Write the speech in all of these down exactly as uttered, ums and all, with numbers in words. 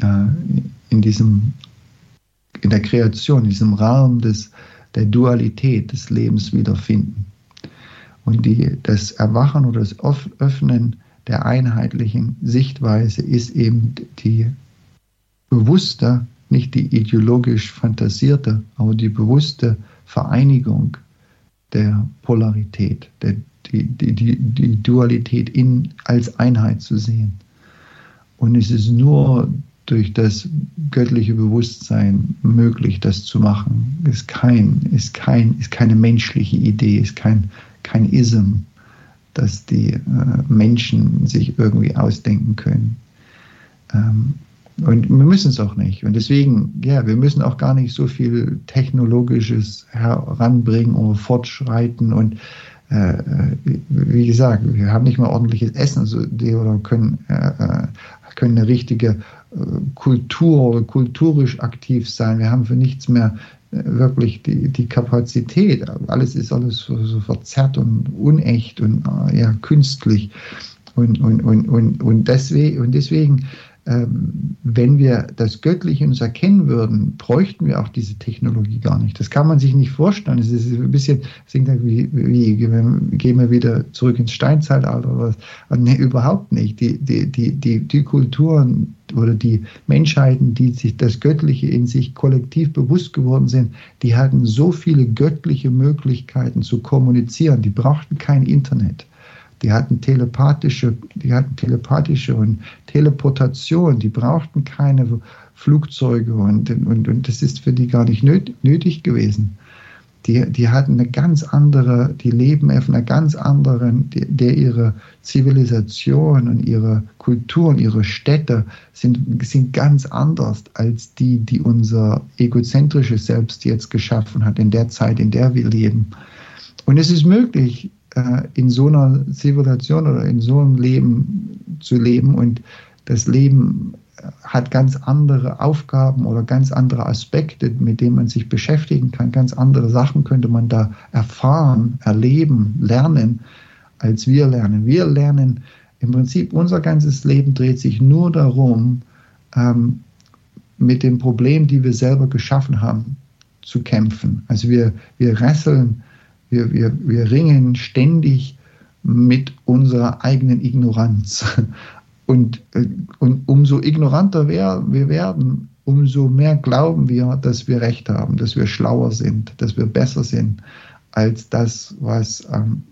äh, in diesem, in der Kreation, in diesem Raum des, der Dualität des Lebens wiederfinden. Und die, das Erwachen oder das Öffnen der einheitlichen Sichtweise ist eben die bewusste, nicht die ideologisch fantasierte, aber die bewusste Vereinigung der Polarität, der, die, die, die, die Dualität in, als Einheit zu sehen. Und es ist nur durch das göttliche Bewusstsein möglich, das zu machen. Ist kein, ist kein, ist keine menschliche Idee, ist kein, kein Ism, das die äh, Menschen sich irgendwie ausdenken können. Ähm, und wir müssen es auch nicht. Und deswegen, ja, wir müssen auch gar nicht so viel Technologisches heranbringen oder fortschreiten. Und äh, wie gesagt, wir haben nicht mal ordentliches Essen, also die, oder können, äh, können eine richtige äh, Kultur oder kulturisch aktiv sein. Wir haben für nichts mehr äh, wirklich die, die Kapazität. Alles ist alles so, so verzerrt und unecht und äh, ja, künstlich. Und, und, und, und, und deswegen, und deswegen Ähm, wenn wir das Göttliche in uns erkennen würden, bräuchten wir auch diese Technologie gar nicht. Das kann man sich nicht vorstellen. Es ist ein bisschen, wie, wie gehen wir wieder zurück ins Steinzeitalter oder was? Nee, überhaupt nicht. Die, die, die, die, die Kulturen oder die Menschheiten, die sich das Göttliche in sich kollektiv bewusst geworden sind, die hatten so viele göttliche Möglichkeiten zu kommunizieren. Die brauchten kein Internet. Die hatten telepathische, die hatten telepathische und Teleportation, die brauchten keine Flugzeuge und, und, und das ist für die gar nicht nötig gewesen. Die, die hatten eine ganz andere, die leben auf einer ganz anderen, der ihre Zivilisation und ihre Kultur und ihre Städte sind, sind ganz anders als die, die unser egozentrisches Selbst jetzt geschaffen hat, in der Zeit, in der wir leben. Und es ist möglich, in so einer Zivilisation oder in so einem Leben zu leben, und das Leben hat ganz andere Aufgaben oder ganz andere Aspekte, mit denen man sich beschäftigen kann. Ganz andere Sachen könnte man da erfahren, erleben, lernen, als wir lernen. Wir lernen im Prinzip, unser ganzes Leben dreht sich nur darum, ähm, mit den Problemen, die wir selber geschaffen haben, zu kämpfen. Also wir, wir wresteln, Wir, wir, wir ringen ständig mit unserer eigenen Ignoranz. Und, und umso ignoranter wir, wir werden, umso mehr glauben wir, dass wir Recht haben, dass wir schlauer sind, dass wir besser sind als das, was, ähm,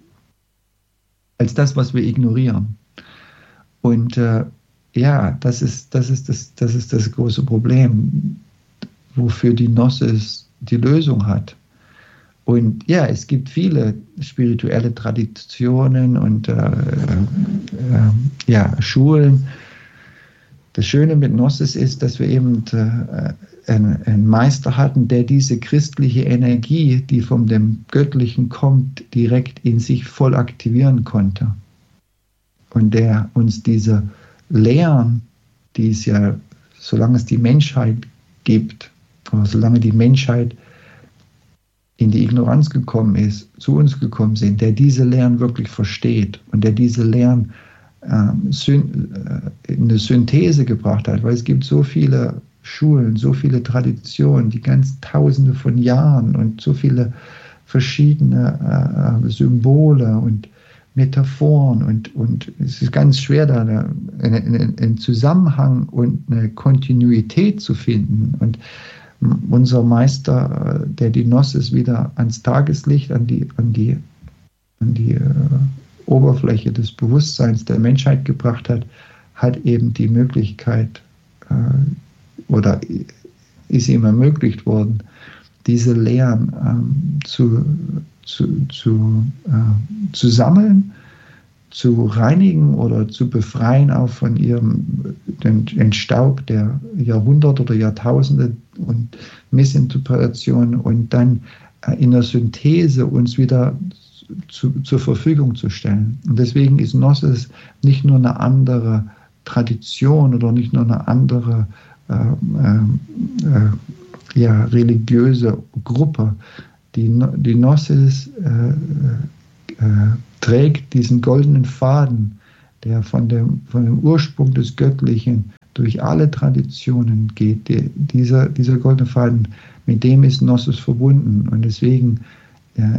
als das, was wir ignorieren. Und äh, ja, das ist, das, ist das, das ist das große Problem, wofür die Gnosis die Lösung hat. Und ja, es gibt viele spirituelle Traditionen und äh, äh, ja, Schulen. Das Schöne mit Gnosis ist, dass wir eben äh, einen, einen Meister hatten, der diese christliche Energie, die von dem Göttlichen kommt, direkt in sich voll aktivieren konnte. Und der uns diese Lehren, die es ja, solange es die Menschheit gibt, oder solange die Menschheit in die Ignoranz gekommen ist, zu uns gekommen sind, der diese Lehren wirklich versteht und der diese Lehren ähm, syn- äh, in eine Synthese gebracht hat, weil es gibt so viele Schulen, so viele Traditionen, die ganz Tausende von Jahren und so viele verschiedene äh, Symbole und Metaphoren und, und es ist ganz schwer, da einen, einen Zusammenhang und eine Kontinuität zu finden. Und unser Meister, der die Gnosis wieder ans Tageslicht, an die, an die, an die äh, Oberfläche des Bewusstseins der Menschheit gebracht hat, hat eben die Möglichkeit äh, oder ist ihm ermöglicht worden, diese Lehren ähm, zu, zu, zu, äh, zu sammeln, zu reinigen oder zu befreien, auch von ihrem den, den Staub der Jahrhunderte oder Jahrtausende und Missinterpretationen und dann in der Synthese uns wieder zu, zur Verfügung zu stellen. Und deswegen ist Gnosis nicht nur eine andere Tradition oder nicht nur eine andere äh, äh, ja, religiöse Gruppe. Die, die Gnosis äh, äh, trägt diesen goldenen Faden, der von dem, von dem Ursprung des Göttlichen durch alle Traditionen geht. Die, dieser, dieser goldene Faden, mit dem ist Gnosis verbunden. Und deswegen ja,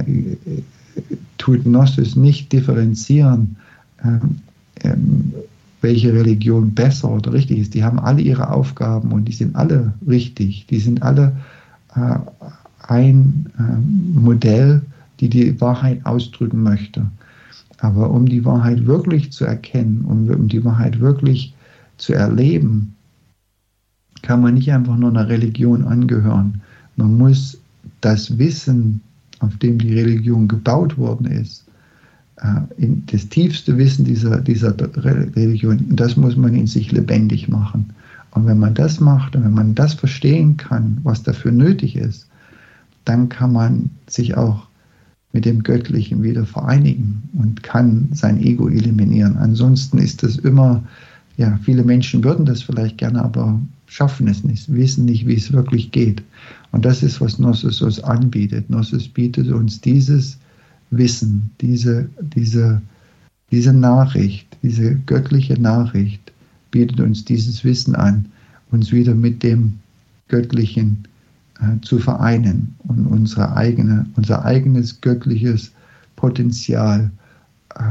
tut Gnosis nicht differenzieren, ähm, ähm, welche Religion besser oder richtig ist. Die haben alle ihre Aufgaben und die sind alle richtig. Die sind alle äh, ein äh, Modell, die die Wahrheit ausdrücken möchte. Aber um die Wahrheit wirklich zu erkennen, um, um die Wahrheit wirklich zu erleben, kann man nicht einfach nur einer Religion angehören. Man muss das Wissen, auf dem die Religion gebaut worden ist, in das tiefste Wissen dieser, dieser Religion, das muss man in sich lebendig machen. Und wenn man das macht und wenn man das verstehen kann, was dafür nötig ist, dann kann man sich auch mit dem Göttlichen wieder vereinigen und kann sein Ego eliminieren. Ansonsten ist das immer, ja, viele Menschen würden das vielleicht gerne, aber schaffen es nicht, wissen nicht, wie es wirklich geht. Und das ist, was Gnosis uns anbietet. Gnosis bietet uns dieses Wissen, diese, diese, diese Nachricht, diese göttliche Nachricht bietet uns dieses Wissen an, uns wieder mit dem Göttlichen äh, zu vereinen und unsere eigene, unser eigenes göttliches Potenzial äh,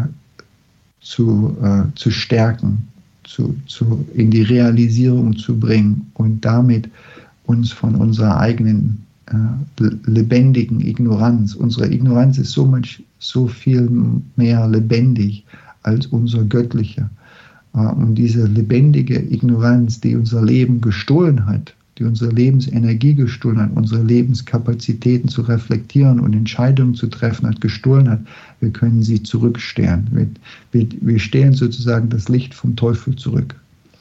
zu, äh, zu stärken, zu, zu, in die Realisierung zu bringen und damit uns von unserer eigenen lebendigen Ignoranz. Unsere Ignoranz ist so, much, so viel mehr lebendig als unser Göttlicher. Und diese lebendige Ignoranz, die unser Leben gestohlen hat, die unsere Lebensenergie gestohlen hat, unsere Lebenskapazitäten zu reflektieren und Entscheidungen zu treffen hat, gestohlen hat, wir können sie zurückstehlen. Wir, wir, wir stehlen sozusagen das Licht vom Teufel zurück,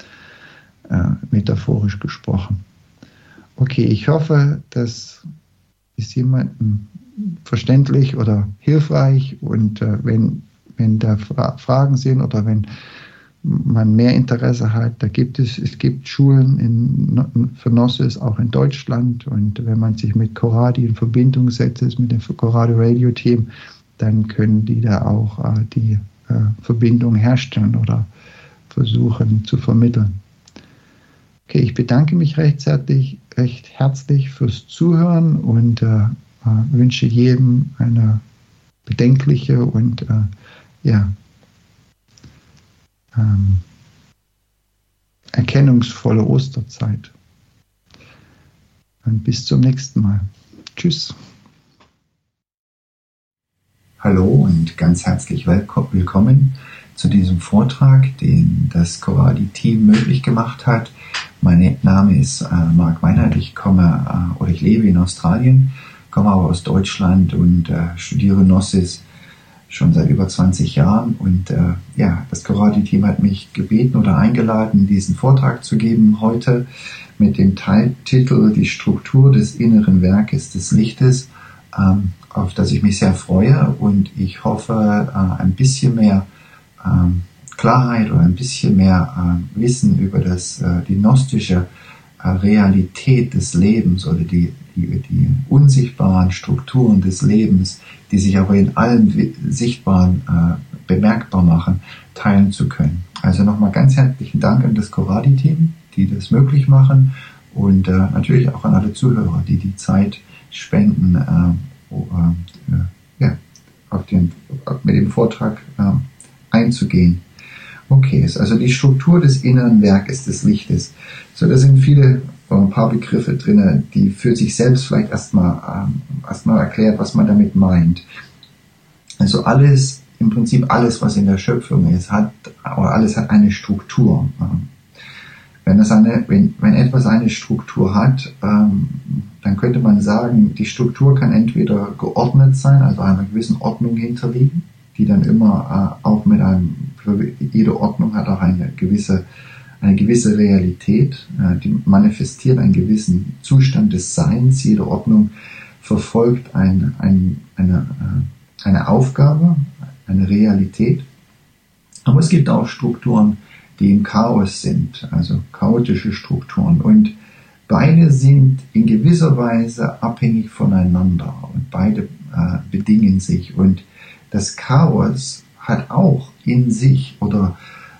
äh, metaphorisch gesprochen. Okay, ich hoffe, das ist jemandem verständlich oder hilfreich und äh, wenn, wenn da Fra- Fragen sind oder wenn man mehr Interesse hat, da gibt es, es gibt Schulen in, für Gnosis auch in Deutschland und wenn man sich mit Coradi in Verbindung setzt, mit dem Coradi Radio Team, dann können die da auch äh, die äh, Verbindung herstellen oder versuchen zu vermitteln. Okay, ich bedanke mich recht herzlich, recht herzlich fürs Zuhören und äh, wünsche jedem eine bedenkliche und äh, ja, ähm, erkennungsvolle Osterzeit. Und bis zum nächsten Mal. Tschüss. Hallo und ganz herzlich willkommen zu diesem Vortrag, den das Coradi-Team möglich gemacht hat. Mein Name ist äh, Marc Meinert, ich komme äh, oder ich lebe in Australien, komme aber aus Deutschland und äh, studiere Gnosis schon seit über zwanzig Jahren. Und äh, ja, das Coradi-Team hat mich gebeten oder eingeladen, diesen Vortrag zu geben heute mit dem Teiltitel Die Struktur des inneren Werkes des Lichtes, ähm, auf das ich mich sehr freue und ich hoffe, äh, ein bisschen mehr ähm, Klarheit oder ein bisschen mehr äh, Wissen über das, äh, die gnostische äh, Realität des Lebens oder die, die, die unsichtbaren Strukturen des Lebens, die sich aber in allen Sichtbaren äh, bemerkbar machen, teilen zu können. Also nochmal ganz herzlichen Dank an das Coradi-Team, die das möglich machen und äh, natürlich auch an alle Zuhörer, die die Zeit spenden, äh, äh, ja, auf den, mit dem Vortrag äh, einzugehen. Okay, ist also die Struktur des inneren Werkes des Lichtes. So, da sind viele, ein paar Begriffe drin, die für sich selbst vielleicht erstmal ähm, erstmal erklärt, was man damit meint. Also alles, im Prinzip alles, was in der Schöpfung ist, hat, oder alles hat eine Struktur. Wenn das eine, wenn, wenn etwas eine Struktur hat, ähm, dann könnte man sagen, die Struktur kann entweder geordnet sein, also einer gewissen Ordnung hinterliegen, die dann immer äh, auch mit einem, für jede Ordnung hat auch eine gewisse, eine gewisse Realität, äh, die manifestiert einen gewissen Zustand des Seins. Jede Ordnung verfolgt ein, ein, eine, äh, eine Aufgabe, eine Realität. Aber es gibt auch Strukturen, die im Chaos sind, also chaotische Strukturen. Und beide sind in gewisser Weise abhängig voneinander und beide äh, bedingen sich. Und das Chaos hat auch in sich oder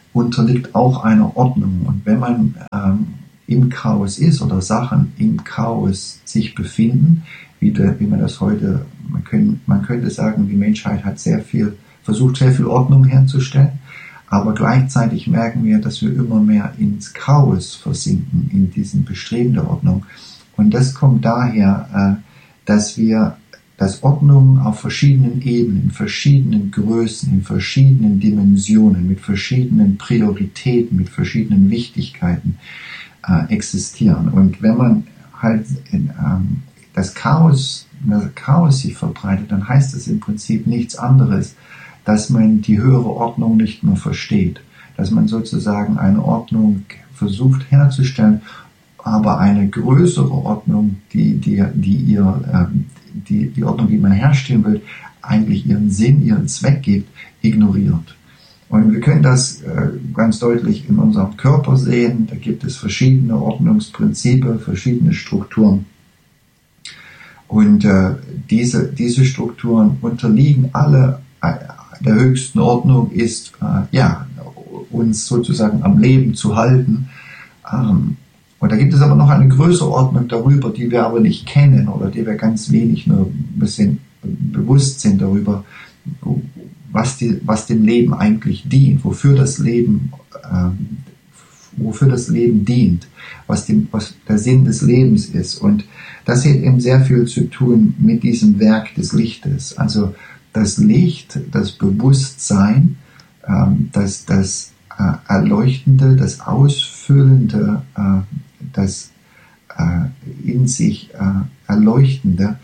unterliegt auch einer Ordnung. Und wenn man ähm, im Chaos ist oder Sachen im Chaos sich befinden, wie, der, wie man das heute, man, können, man könnte sagen, die Menschheit hat sehr viel, versucht sehr viel Ordnung herzustellen, aber gleichzeitig merken wir, dass wir immer mehr ins Chaos versinken, in diesem Bestreben der Ordnung. Und das kommt daher, äh, dass wir, dass Ordnung auf verschiedenen Ebenen, in verschiedenen Größen, in verschiedenen Dimensionen, mit verschiedenen Prioritäten, mit verschiedenen Wichtigkeiten äh, existieren. Und wenn man halt in, ähm, das Chaos, das Chaos sich verbreitet, dann heißt das im Prinzip nichts anderes, dass man die höhere Ordnung nicht mehr versteht, dass man sozusagen eine Ordnung versucht herzustellen, aber eine größere Ordnung, die, die, die, ihr, die, die Ordnung, die man herstellen will, eigentlich ihren Sinn, ihren Zweck gibt, ignoriert. Und wir können das ganz deutlich in unserem Körper sehen. Da gibt es verschiedene Ordnungsprinzipien, verschiedene Strukturen. Und äh, diese, diese Strukturen unterliegen alle äh, der höchsten Ordnung, ist äh, ja, uns sozusagen am Leben zu halten. Ähm, und da gibt es aber noch eine größere Ordnung darüber, die wir aber nicht kennen oder die wir ganz wenig nur ein bisschen bewusst sind darüber, was, die, was dem Leben eigentlich dient, wofür das Leben, ähm, wofür das Leben dient, was, dem, was der Sinn des Lebens ist. Und das hat eben sehr viel zu tun mit diesem Werk des Lichtes. Also das Licht, das Bewusstsein, ähm, das, das äh, Erleuchtende, das Ausfüllende, äh, das äh, in sich äh, Erleuchtende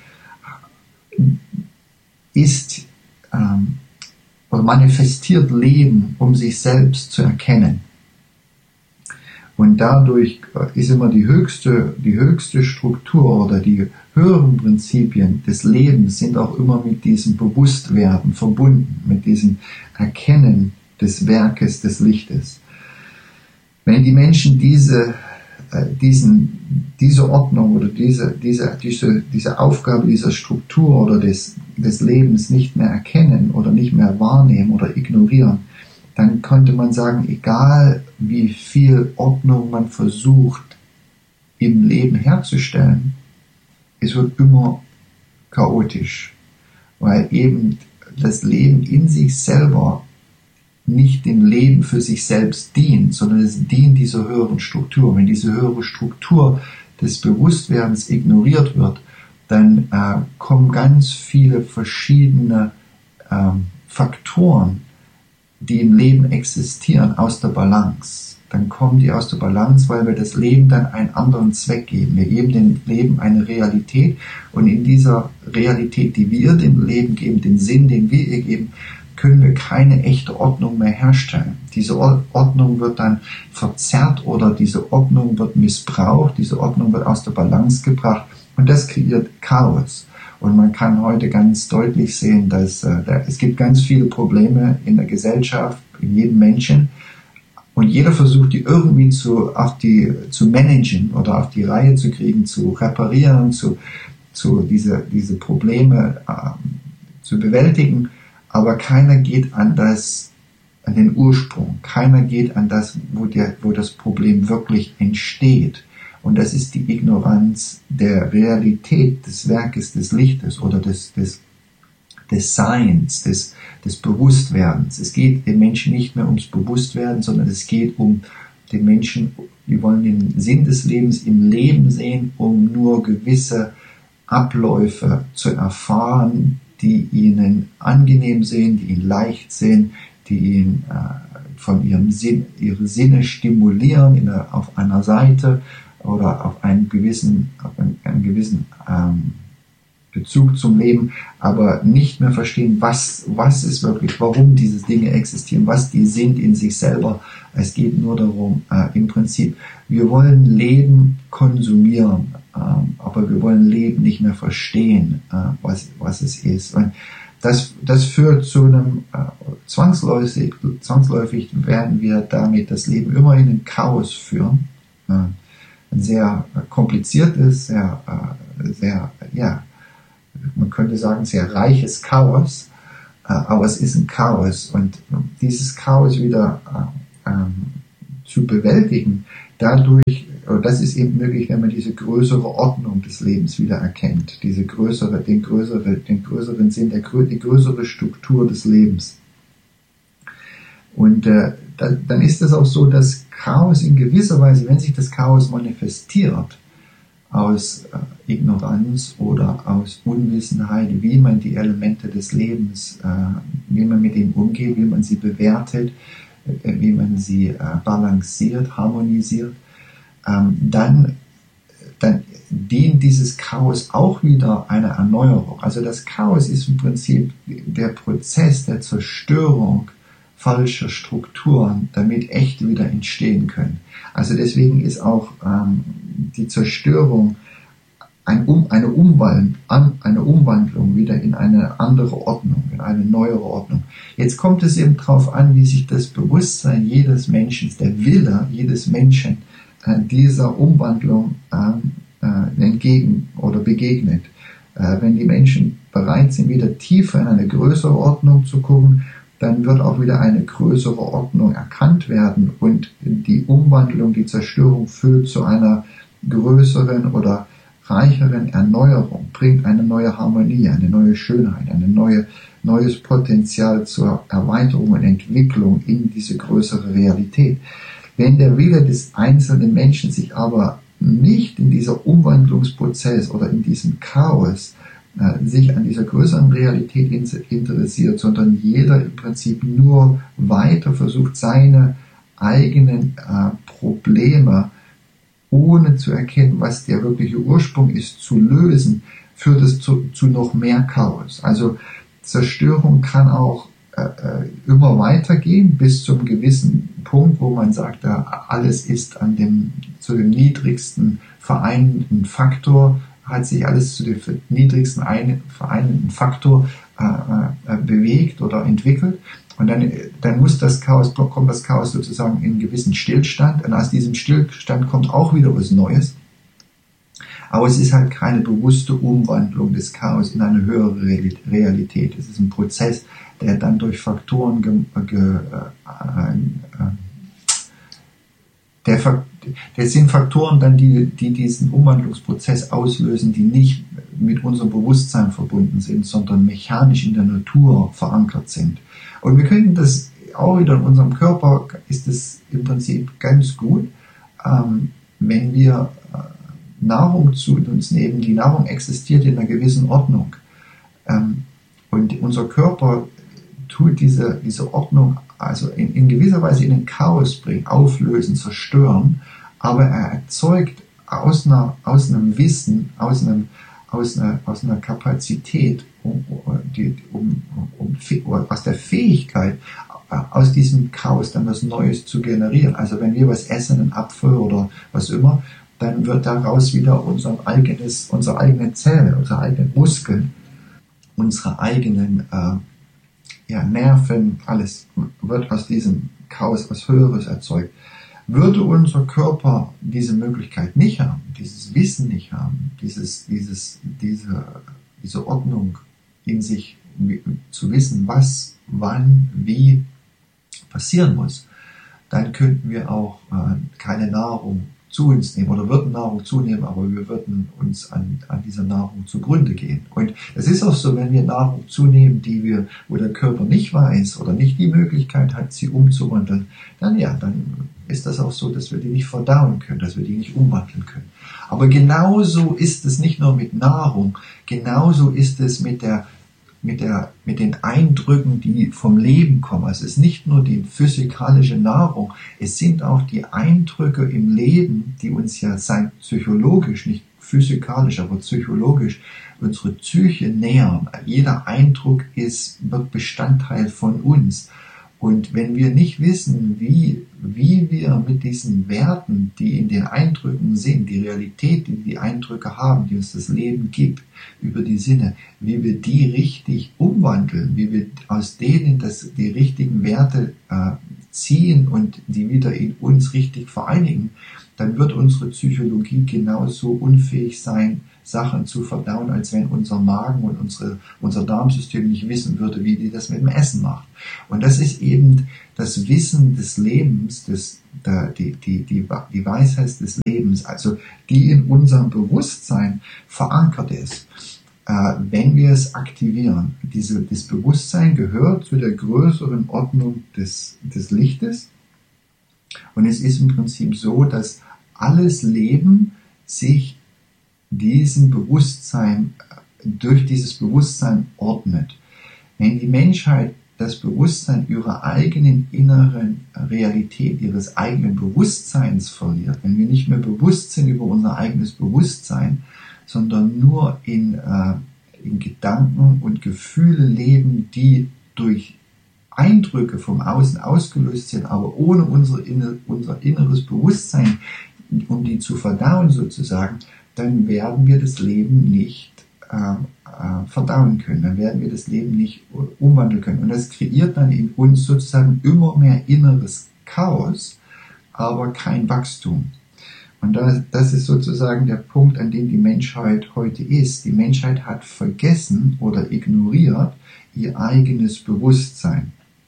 ist ähm, oder manifestiert Leben, um sich selbst zu erkennen. Und dadurch ist immer die höchste, die höchste Struktur oder die höheren Prinzipien des Lebens sind auch immer mit diesem Bewusstwerden verbunden, mit diesem Erkennen des Werkes des Lichtes. Wenn die Menschen diese, äh, diesen, diese Ordnung oder diese, diese, diese, diese Aufgabe dieser Struktur oder des, des Lebens nicht mehr erkennen oder nicht mehr wahrnehmen oder ignorieren, dann könnte man sagen, egal wie viel Ordnung man versucht im Leben herzustellen, es wird immer chaotisch, weil eben das Leben in sich selber nicht dem Leben für sich selbst dient, sondern es dient dieser höheren Struktur. Wenn diese höhere Struktur des Bewusstwerdens ignoriert wird, dann äh, kommen ganz viele verschiedene äh, Faktoren, die im Leben existieren, aus der Balance. Dann kommen die aus der Balance, weil wir das Leben dann einen anderen Zweck geben. Wir geben dem Leben eine Realität und in dieser Realität, die wir dem Leben geben, den Sinn, den wir ihr geben, können wir keine echte Ordnung mehr herstellen. Diese Ordnung wird dann verzerrt oder diese Ordnung wird missbraucht, diese Ordnung wird aus der Balance gebracht und das kreiert Chaos. Und man kann heute ganz deutlich sehen, dass äh, da, es gibt ganz viele Probleme in der Gesellschaft, in jedem Menschen. Und jeder versucht, die irgendwie zu, auf die, zu managen oder auf die Reihe zu kriegen, zu reparieren, zu, zu diese, diese Probleme äh, zu bewältigen. Aber keiner geht an das, an den Ursprung. Keiner geht an das, wo der, wo das Problem wirklich entsteht. Und das ist die Ignoranz der Realität des Werkes des Lichtes oder des, des, des Seins, des, des Bewusstwerdens. Es geht den Menschen nicht mehr ums Bewusstwerden, sondern es geht um den Menschen, die wollen den Sinn des Lebens im Leben sehen, um nur gewisse Abläufe zu erfahren, die ihnen angenehm sind, die ihnen leicht sind, die ihnen äh, von ihrem Sinn, ihre Sinne stimulieren in der, auf einer Seite oder auf einen gewissen, auf einen, einen gewissen ähm, Bezug zum Leben, aber nicht mehr verstehen, was, was ist wirklich, warum diese Dinge existieren, was die sind in sich selber. Es geht nur darum, äh, im Prinzip, wir wollen Leben konsumieren, äh, aber wir wollen Leben nicht mehr verstehen, äh, was, was es ist. Und das, das führt zu einem, äh, zwangsläufig, zwangsläufig werden wir damit das Leben immer in den Chaos führen. Äh, ein sehr kompliziertes, sehr, äh, sehr, ja, man könnte sagen, sehr reiches Chaos, äh, aber es ist ein Chaos und dieses Chaos wieder äh, ähm, zu bewältigen, dadurch, das ist eben möglich, wenn man diese größere Ordnung des Lebens wieder erkennt, diese größere, den, größere, den größeren Sinn, der, die größere Struktur des Lebens. Und äh, da, dann ist es auch so, dass Chaos in gewisser Weise, wenn sich das Chaos manifestiert, aus äh, Ignoranz oder aus Unwissenheit, wie man die Elemente des Lebens, äh, wie man mit ihnen umgeht, wie man sie bewertet, äh, wie man sie äh, balanciert, harmonisiert, ähm, dann, dann dient dieses Chaos auch wieder einer Erneuerung. Also das Chaos ist im Prinzip der Prozess der Zerstörung falscher Strukturen, damit echte wieder entstehen können. Also deswegen ist auch ähm, die Zerstörung ein um, eine, Umwandlung, eine Umwandlung wieder in eine andere Ordnung, in eine neuere Ordnung. Jetzt kommt es eben darauf an, wie sich das Bewusstsein jedes Menschen, der Wille jedes Menschen äh, dieser Umwandlung äh, äh, entgegen oder begegnet. Äh, wenn die Menschen bereit sind, wieder tiefer in eine größere Ordnung zu gucken, dann wird auch wieder eine größere Ordnung erkannt werden und die Umwandlung, die Zerstörung führt zu einer größeren oder reicheren Erneuerung, bringt eine neue Harmonie, eine neue Schönheit, ein neue, neues Potenzial zur Erweiterung und Entwicklung in diese größere Realität. Wenn der Wille des einzelnen Menschen sich aber nicht in dieser Umwandlungsprozess oder in diesem Chaos äh, sich an dieser größeren Realität interessiert, sondern jeder im Prinzip nur weiter versucht, seine eigenen äh, Probleme ohne zu erkennen, was der wirkliche Ursprung ist, zu lösen, führt es zu, zu noch mehr Chaos. Also Zerstörung kann auch äh, immer weitergehen bis zum gewissen Punkt, wo man sagt, ja, alles ist an dem, zu dem niedrigsten vereinenden Faktor, hat sich alles zu dem niedrigsten vereinenden Faktor äh, äh, bewegt oder entwickelt. Und dann, dann muss das Chaos, kommt das Chaos sozusagen in einen gewissen Stillstand. Und aus diesem Stillstand kommt auch wieder was Neues. Aber es ist halt keine bewusste Umwandlung des Chaos in eine höhere Realität. Es ist ein Prozess, der dann durch Faktoren, ge, ge, äh, äh, der, das sind Faktoren dann, die, die diesen Umwandlungsprozess auslösen, die nicht mit unserem Bewusstsein verbunden sind, sondern mechanisch in der Natur verankert sind. Und wir können das auch wieder in unserem Körper, ist es im Prinzip ganz gut, ähm, wenn wir äh, Nahrung zu uns nehmen. Die Nahrung existiert in einer gewissen Ordnung. Ähm, und unser Körper tut diese, diese Ordnung also in, in gewisser Weise in den Chaos bringen, auflösen, zerstören, aber er erzeugt aus, einer, aus einem Wissen, aus, einem, aus, einer, aus einer Kapazität, um, die, um, um, aus der Fähigkeit, aus diesem Chaos dann was Neues zu generieren. Also wenn wir was essen, einen Apfel oder was immer, dann wird daraus wieder unser eigenes, unsere eigenen Zellen, unsere eigenen Muskeln, unsere eigenen äh, ja, Nerven, alles wird aus diesem Chaos was Höheres erzeugt. Würde unser Körper diese Möglichkeit nicht haben, dieses Wissen nicht haben, dieses, dieses, diese, diese Ordnung in sich zu wissen, was, wann, wie passieren muss, dann könnten wir auch äh, keine Nahrung zu uns nehmen oder würden Nahrung zunehmen, aber wir würden uns an, an dieser Nahrung zugrunde gehen. Und es ist auch so, wenn wir Nahrung zunehmen, die wir, wo der Körper nicht weiß oder nicht die Möglichkeit hat, sie umzuwandeln, dann ja, dann ist das auch so, dass wir die nicht verdauen können, dass wir die nicht umwandeln können. Aber genauso ist es nicht nur mit Nahrung, genauso ist es mit der mit der, mit den Eindrücken, die vom Leben kommen. Also es ist nicht nur die physikalische Nahrung, es sind auch die Eindrücke im Leben, die uns ja sein psychologisch, nicht physikalisch, aber psychologisch unsere Psyche nähern. Jeder Eindruck ist, wird Bestandteil von uns. Und wenn wir nicht wissen, wie, wie wir mit diesen Werten, die in den Eindrücken sind, die Realität, die die Eindrücke haben, die uns das Leben gibt, über die Sinne, wie wir die richtig umwandeln, wie wir aus denen das, die richtigen Werte äh, ziehen und die wieder in uns richtig vereinigen, dann wird unsere Psychologie genauso unfähig sein, Sachen zu verdauen, als wenn unser Magen und unsere, unser Darmsystem nicht wissen würde, wie die das mit dem Essen macht. Und das ist eben das Wissen des Lebens, des, der, die, die, die, die Weisheit des Lebens, also die in unserem Bewusstsein verankert ist. Äh, wenn wir es aktivieren, diese, das Bewusstsein gehört zu der größeren Ordnung des, des Lichtes. Und es ist im Prinzip so, dass alles Leben sich diesem Bewusstsein, durch dieses Bewusstsein ordnet. Wenn die Menschheit das Bewusstsein ihrer eigenen inneren Realität, ihres eigenen Bewusstseins verliert, wenn wir nicht mehr bewusst sind über unser eigenes Bewusstsein, sondern nur in, äh, in Gedanken und Gefühle leben, die durch Eindrücke vom Außen ausgelöst sind, aber ohne unsere inner, unser inneres Bewusstsein, um die zu verdauen sozusagen, dann werden wir das Leben nicht äh, äh, verdauen können, dann werden wir das Leben nicht umwandeln können. Und das kreiert dann in uns sozusagen immer mehr inneres Chaos, aber kein Wachstum. Und das, das ist sozusagen der Punkt, an dem die Menschheit heute ist. Die Menschheit hat vergessen oder ignoriert ihr eigenes Bewusstsein.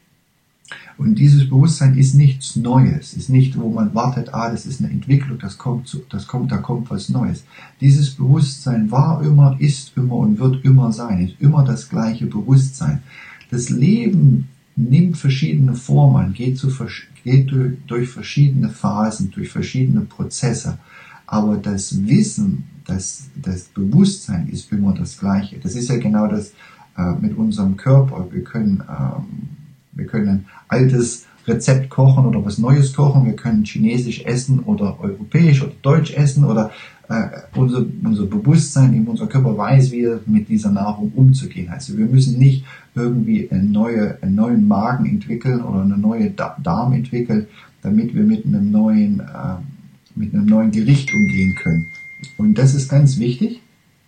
Und dieses Bewusstsein ist nichts Neues, ist nicht, wo man wartet, ah, das ist eine Entwicklung, das kommt, das kommt, da kommt was Neues. Dieses Bewusstsein war immer, ist immer und wird immer sein, ist immer das gleiche Bewusstsein. Das Leben nimmt verschiedene Formen, geht, zu, geht durch, durch verschiedene Phasen, durch verschiedene Prozesse. Aber das Wissen, das, das Bewusstsein ist immer das Gleiche. Das ist ja genau das äh, mit unserem Körper. Wir können, ähm, wir können ein altes Rezept kochen oder was Neues kochen. Wir können Chinesisch essen oder Europäisch oder Deutsch essen oder äh, unser, unser Bewusstsein in unser Körper weiß, wie mit dieser Nahrung umzugehen. Also wir müssen nicht irgendwie eine neue, einen neuen Magen entwickeln oder eine neue Darm entwickeln, damit wir mit einem neuen, äh, mit einem neuen Gericht umgehen können. Und das ist ganz wichtig,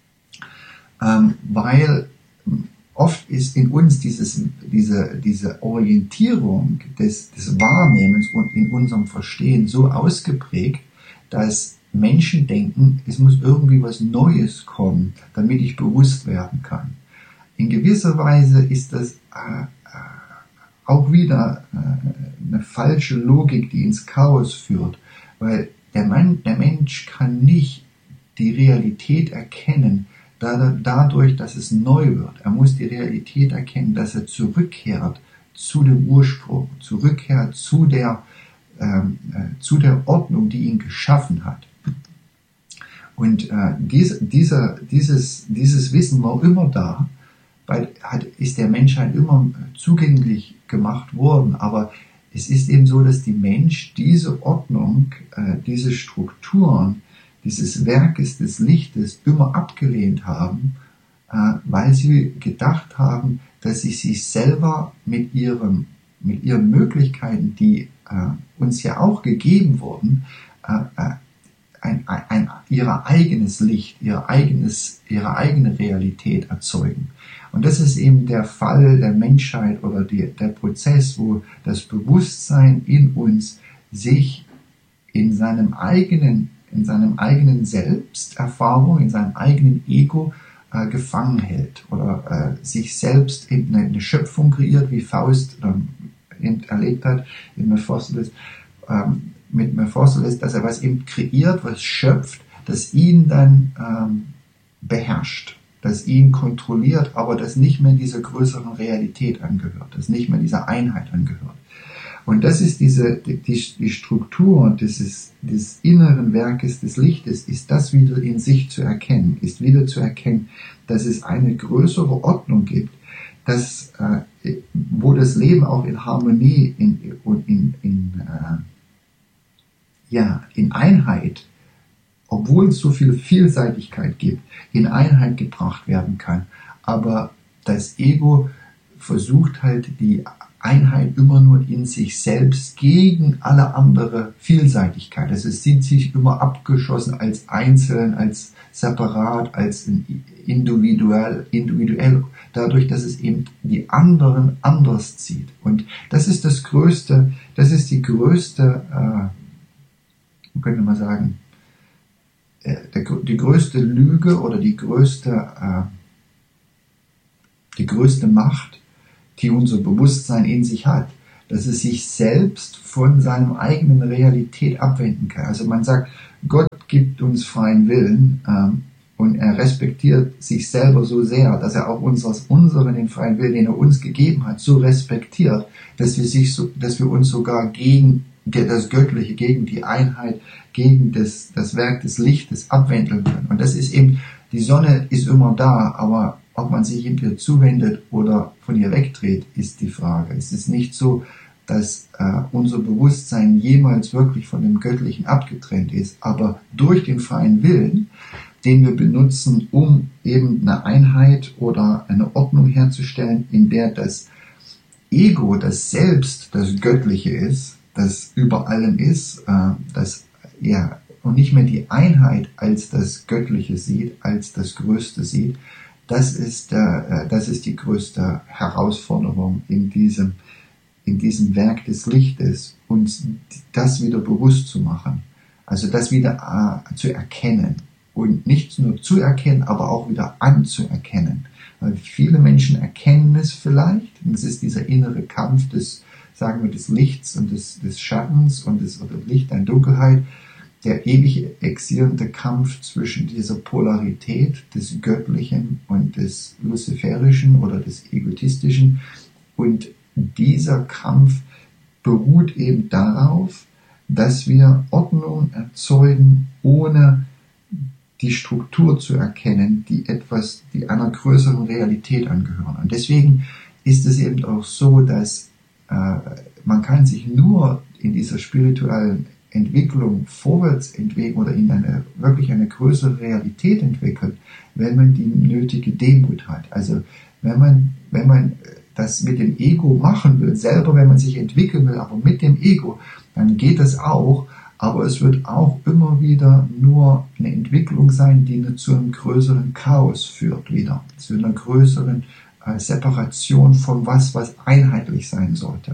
ähm, weil oft ist in uns dieses, diese, diese Orientierung des, des Wahrnehmens und in unserem Verstehen so ausgeprägt, dass Menschen denken, es muss irgendwie was Neues kommen, damit ich bewusst werden kann. In gewisser Weise ist das äh, auch wieder äh, eine falsche Logik, die ins Chaos führt, weil der, Mann, der Mensch kann nicht die Realität erkennen, dadurch, dass es neu wird. Er muss die Realität erkennen, dass er zurückkehrt zu dem Ursprung, zurückkehrt zu der, ähm, äh, zu der Ordnung, die ihn geschaffen hat. Und äh, dies, dieser, dieses, dieses Wissen war immer da, weil hat, ist der Menschheit immer zugänglich gemacht worden, aber es ist eben so, dass die Mensch diese Ordnung, äh, diese Strukturen, dieses Werkes des Lichtes immer abgelehnt haben, äh, weil sie gedacht haben, dass sie sich selber mit ihrem, mit ihren Möglichkeiten, die äh, uns ja auch gegeben wurden, äh, ein, ein, ein, ihr eigenes Licht, ihr eigenes, ihre eigene Realität erzeugen. Und das ist eben der Fall der Menschheit oder die, der Prozess, wo das Bewusstsein in uns sich in seinem eigenen in seinem eigenen Selbsterfahrung, in seinem eigenen Ego äh, gefangen hält oder äh, sich selbst eben eine, eine Schöpfung kreiert, wie Faust ähm, erlebt hat in Mephistopheles, ähm, mit Mephistopheles, dass er was eben kreiert, was schöpft, das ihn dann ähm, beherrscht, das ihn kontrolliert, aber das nicht mehr dieser größeren Realität angehört, das nicht mehr dieser Einheit angehört. Und das ist diese, die, die Struktur dieses, des inneren Werkes des Lichtes, ist das wieder in sich zu erkennen, ist wieder zu erkennen, dass es eine größere Ordnung gibt, dass, äh, wo das Leben auch in Harmonie in, in, in, äh, ja, in Einheit, obwohl es so viel Vielseitigkeit gibt, in Einheit gebracht werden kann. Aber das Ego versucht halt die Einheit immer nur in sich selbst gegen alle andere Vielseitigkeit. Also es sieht sich immer abgeschossen als einzeln, als separat, als individuell, individuell, dadurch, dass es eben die anderen anders zieht. Und das ist das größte, das ist die größte äh, könnte man sagen, der, die größte Lüge oder die größte, äh, die größte Macht, die unser Bewusstsein in sich hat, dass es sich selbst von seinem eigenen Realität abwenden kann. Also man sagt, Gott gibt uns freien Willen ähm, und er respektiert sich selber so sehr, dass er auch unseres, unseren den freien Willen, den er uns gegeben hat, so respektiert, dass wir, sich so, dass wir uns sogar gegen das Göttliche, gegen die Einheit, gegen das, das Werk des Lichtes abwenden können. Und das ist eben, die Sonne ist immer da, aber ob man sich ihr zuwendet oder von ihr wegdreht, ist die Frage. Es ist nicht so, dass äh, unser Bewusstsein jemals wirklich von dem Göttlichen abgetrennt ist, aber durch den freien Willen, den wir benutzen, um eben eine Einheit oder eine Ordnung herzustellen, in der das Ego, das Selbst, das Göttliche ist, das über allem ist, äh, das ja und nicht mehr die Einheit als das Göttliche sieht, als das Größte sieht. Das ist, äh, das ist die größte Herausforderung in diesem, in diesem Werk des Lichtes, uns das wieder bewusst zu machen. Also das wieder äh, zu erkennen. Und nicht nur zu erkennen, aber auch wieder anzuerkennen. Weil viele Menschen erkennen es vielleicht, und es ist dieser innere Kampf des, sagen wir, des Lichts und des, des Schattens und des oder Licht und Dunkelheit, der ewig existierende Kampf zwischen dieser Polarität des Göttlichen und des Luziferischen oder des Egotistischen. Und dieser Kampf beruht eben darauf, dass wir Ordnung erzeugen, ohne die Struktur zu erkennen, die etwas, die einer größeren Realität angehören. Und deswegen ist es eben auch so, dass äh, man kann sich nur in dieser spirituellen Entwicklung vorwärts entwickeln oder in eine wirklich eine größere Realität entwickeln, wenn man die nötige Demut hat. Also wenn man wenn man das mit dem Ego machen will, selber wenn man sich entwickeln will, aber mit dem Ego, dann geht das auch, aber es wird auch immer wieder nur eine Entwicklung sein, die zu einem größeren Chaos führt wieder, zu einer größeren äh, Separation von was, was einheitlich sein sollte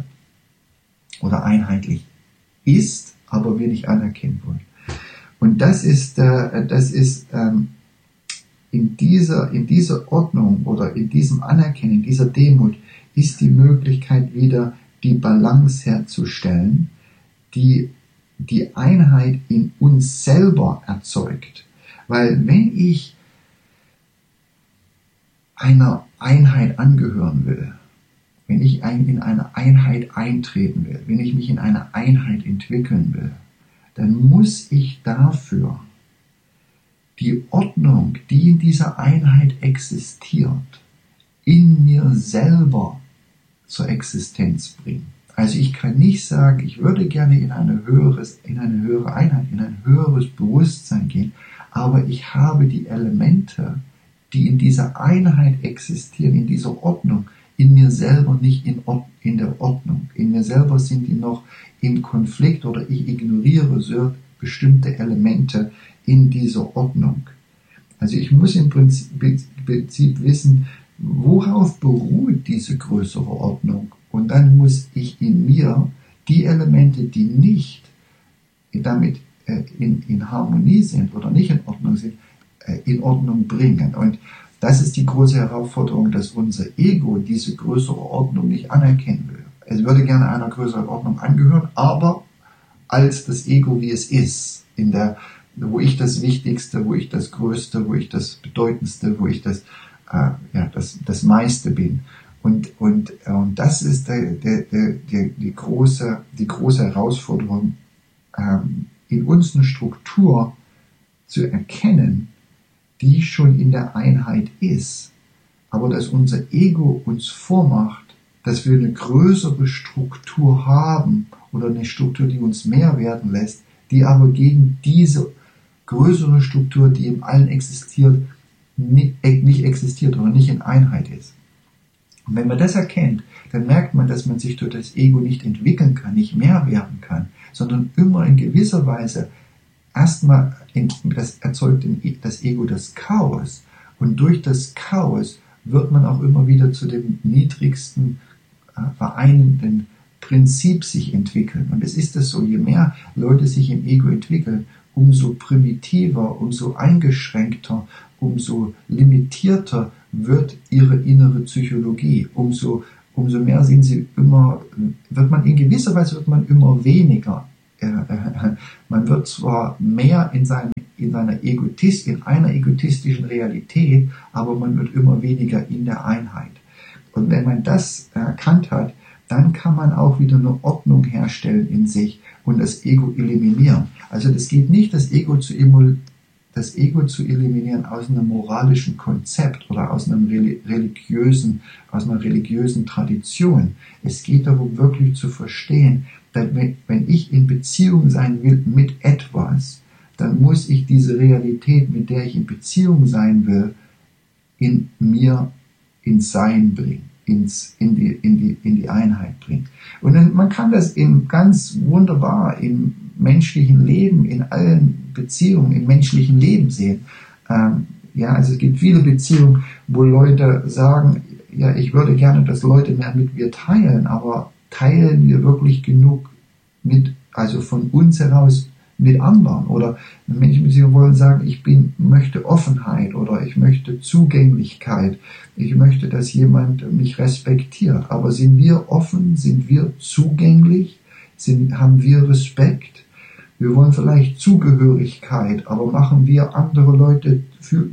oder einheitlich ist, aber wir nicht anerkennen wollen. Und das ist, äh, das ist ähm, in dieser, in dieser Ordnung oder in diesem Anerkennen, in dieser Demut, ist die Möglichkeit wieder die Balance herzustellen, die die Einheit in uns selber erzeugt. Weil wenn ich einer Einheit angehören will, wenn ich in eine Einheit eintreten will, wenn ich mich in eine Einheit entwickeln will, dann muss ich dafür die Ordnung, die in dieser Einheit existiert, in mir selber zur Existenz bringen. Also ich kann nicht sagen, ich würde gerne in eine höheres, in eine höhere Einheit, in ein höheres Bewusstsein gehen, aber ich habe die Elemente, die in dieser Einheit existieren, in dieser Ordnung, in mir selber nicht in, in der Ordnung. In mir selber sind die noch im Konflikt oder ich ignoriere so bestimmte Elemente in dieser Ordnung. Also ich muss im Prinzip, Prinzip wissen, worauf beruht diese größere Ordnung. Und dann muss ich in mir die Elemente, die nicht damit äh, in, in Harmonie sind oder nicht in Ordnung sind, äh, in Ordnung bringen. Und das ist die große Herausforderung, dass unser Ego diese größere Ordnung nicht anerkennen will. Es würde gerne einer größeren Ordnung angehören, aber als das Ego, wie es ist, in der, wo ich das Wichtigste, wo ich das Größte, wo ich das Bedeutendste, wo ich das, äh, ja, das, das meiste bin. Und, und, und das ist der, der, der, der, die, große, die große Herausforderung, ähm, in uns eine Struktur zu erkennen, die schon in der Einheit ist, aber dass unser Ego uns vormacht, dass wir eine größere Struktur haben oder eine Struktur, die uns mehr werden lässt, die aber gegen diese größere Struktur, die im Allen existiert, nicht, nicht existiert oder nicht in Einheit ist. Und wenn man das erkennt, dann merkt man, dass man sich durch das Ego nicht entwickeln kann, nicht mehr werden kann, sondern immer in gewisser Weise erstmal das erzeugt das Ego das Chaos. Und durch das Chaos wird man auch immer wieder zu dem niedrigsten, äh, vereinenden Prinzip sich entwickeln. Und es ist das so, je mehr Leute sich im Ego entwickeln, umso primitiver, umso eingeschränkter, umso limitierter wird ihre innere Psychologie. Umso, umso mehr sind sie immer, wird man in gewisser Weise wird man immer weniger. Äh, äh, man wird zwar mehr in, seine, in, seiner Egotist, in einer egotistischen Realität, aber man wird immer weniger in der Einheit. Und wenn man das erkannt hat, dann kann man auch wieder eine Ordnung herstellen in sich und das Ego eliminieren. Also das geht nicht, das Ego zu, das Ego zu eliminieren aus einem moralischen Konzept oder aus einem religiösen, aus einer religiösen Tradition. Es geht darum, wirklich zu verstehen, dass wenn ich in Beziehung sein will mit etwas, dann muss ich diese Realität, mit der ich in Beziehung sein will, in mir ins Sein bringen, ins, in, die, in, die, in die Einheit bringen. Und dann, man kann das in ganz wunderbar im menschlichen Leben, in allen Beziehungen, im menschlichen Leben sehen. Ähm, ja, also es gibt viele Beziehungen, wo Leute sagen, ja, ich würde gerne, dass Leute mehr mit mir teilen, aber teilen wir wirklich genug mit, also von uns heraus mit anderen? Oder Menschen, die wollen sagen, ich bin, möchte Offenheit oder ich möchte Zugänglichkeit, ich möchte, dass jemand mich respektiert. Aber sind wir offen, sind wir zugänglich, sind, haben wir Respekt? Wir wollen vielleicht Zugehörigkeit, aber machen wir andere Leute für,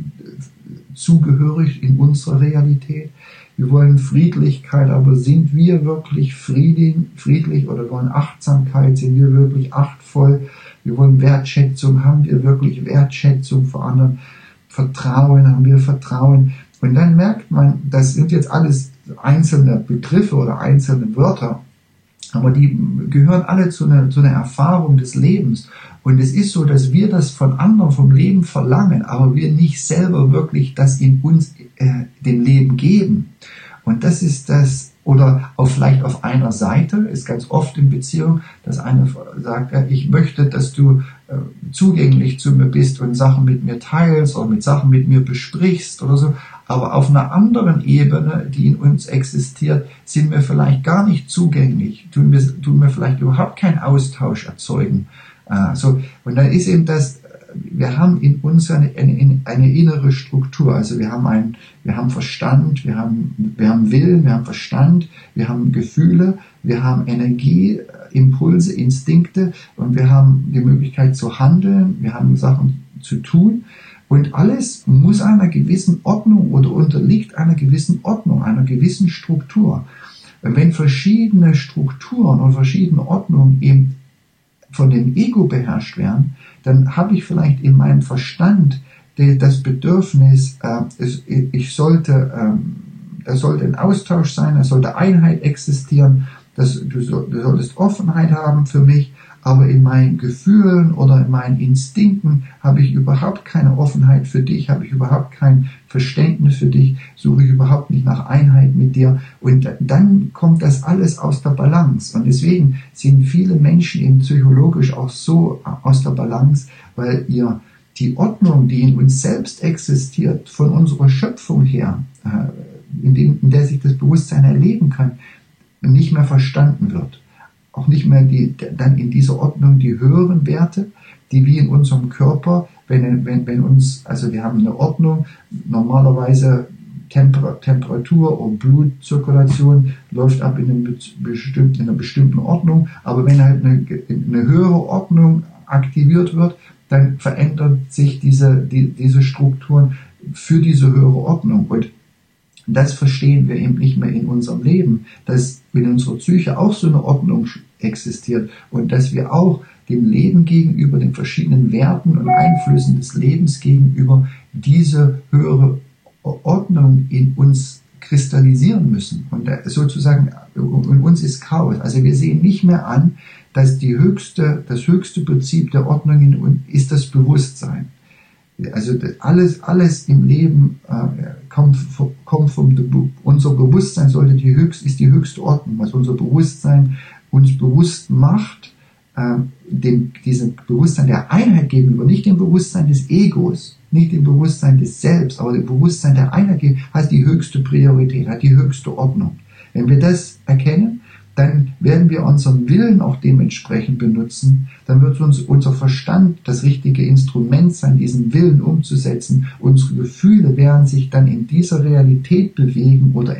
zugehörig in unserer Realität? Wir wollen Friedlichkeit, aber sind wir wirklich friedlich oder wollen Achtsamkeit, sind wir wirklich achtvoll? Wir wollen Wertschätzung, haben wir wirklich Wertschätzung vor anderen? Vertrauen, haben wir Vertrauen? Und dann merkt man, das sind jetzt alles einzelne Begriffe oder einzelne Wörter, aber die gehören alle zu einer, zu einer Erfahrung des Lebens. Und es ist so, dass wir das von anderen, vom Leben verlangen, aber wir nicht selber wirklich das in uns, äh, dem Leben geben. Und das ist das, oder auch vielleicht auf einer Seite, ist ganz oft in Beziehung, dass einer sagt, ja, ich möchte, dass du äh, zugänglich zu mir bist und Sachen mit mir teilst oder mit Sachen mit mir besprichst oder so. Aber auf einer anderen Ebene, die in uns existiert, sind wir vielleicht gar nicht zugänglich, tun wir, tun wir vielleicht überhaupt keinen Austausch erzeugen. Äh, so. Und dann ist eben das, wir haben in uns eine, eine, eine innere Struktur, also wir haben ein, wir haben Verstand, wir haben, wir haben Willen, wir haben Verstand, wir haben Gefühle, wir haben Energie, Impulse, Instinkte und wir haben die Möglichkeit zu handeln, wir haben Sachen zu tun und alles muss einer gewissen Ordnung oder unterliegt einer gewissen Ordnung, einer gewissen Struktur. Wenn verschiedene Strukturen und verschiedene Ordnungen eben von dem Ego beherrscht werden, dann habe ich vielleicht in meinem Verstand das Bedürfnis, äh, ich sollte, da sollte ein Austausch sein, da sollte Einheit existieren, das, du, du solltest Offenheit haben für mich, aber in meinen Gefühlen oder in meinen Instinkten habe ich überhaupt keine Offenheit für dich, habe ich überhaupt kein Verständnis für dich, suche ich überhaupt nicht nach Einheit mit dir und dann kommt das alles aus der Balance und deswegen sind viele Menschen eben psychologisch auch so aus der Balance, weil ihr die Ordnung, die in uns selbst existiert, von unserer Schöpfung her, in, dem, in der sich das Bewusstsein erleben kann, nicht mehr verstanden wird. Auch nicht mehr die, dann in dieser Ordnung die höheren Werte, die wie in unserem Körper, wenn, wenn, wenn uns, also wir haben eine Ordnung, normalerweise Temper, Temperatur und Blutzirkulation läuft ab in, einem bestimmten, in einer bestimmten Ordnung, aber wenn halt eine, eine höhere Ordnung aktiviert wird, dann verändern sich diese, die, diese Strukturen für diese höhere Ordnung und das verstehen wir eben nicht mehr in unserem Leben, dass in unserer Psyche auch so eine Ordnung existiert und dass wir auch dem Leben gegenüber, den verschiedenen Werten und Einflüssen des Lebens gegenüber diese höhere Ordnung in uns kristallisieren müssen. Und sozusagen in uns ist Chaos. Also wir sehen nicht mehr an, dass die höchste, das höchste Prinzip der Ordnung in uns ist das Bewusstsein. Also alles, alles im Leben äh, kommt, kommt vom, unser Bewusstsein sollte die höchste, ist die höchste Ordnung, was unser Bewusstsein uns bewusst macht, äh, dem, diesem Bewusstsein der Einheit gegenüber, nicht dem Bewusstsein des Egos, nicht dem Bewusstsein des Selbst, aber dem Bewusstsein der Einheit gegenüber, hat die höchste Priorität, hat die höchste Ordnung. Wenn wir das erkennen, dann werden wir unseren Willen auch dementsprechend benutzen, dann wird uns unser Verstand das richtige Instrument sein, diesen Willen umzusetzen. Unsere Gefühle werden sich dann in dieser Realität bewegen oder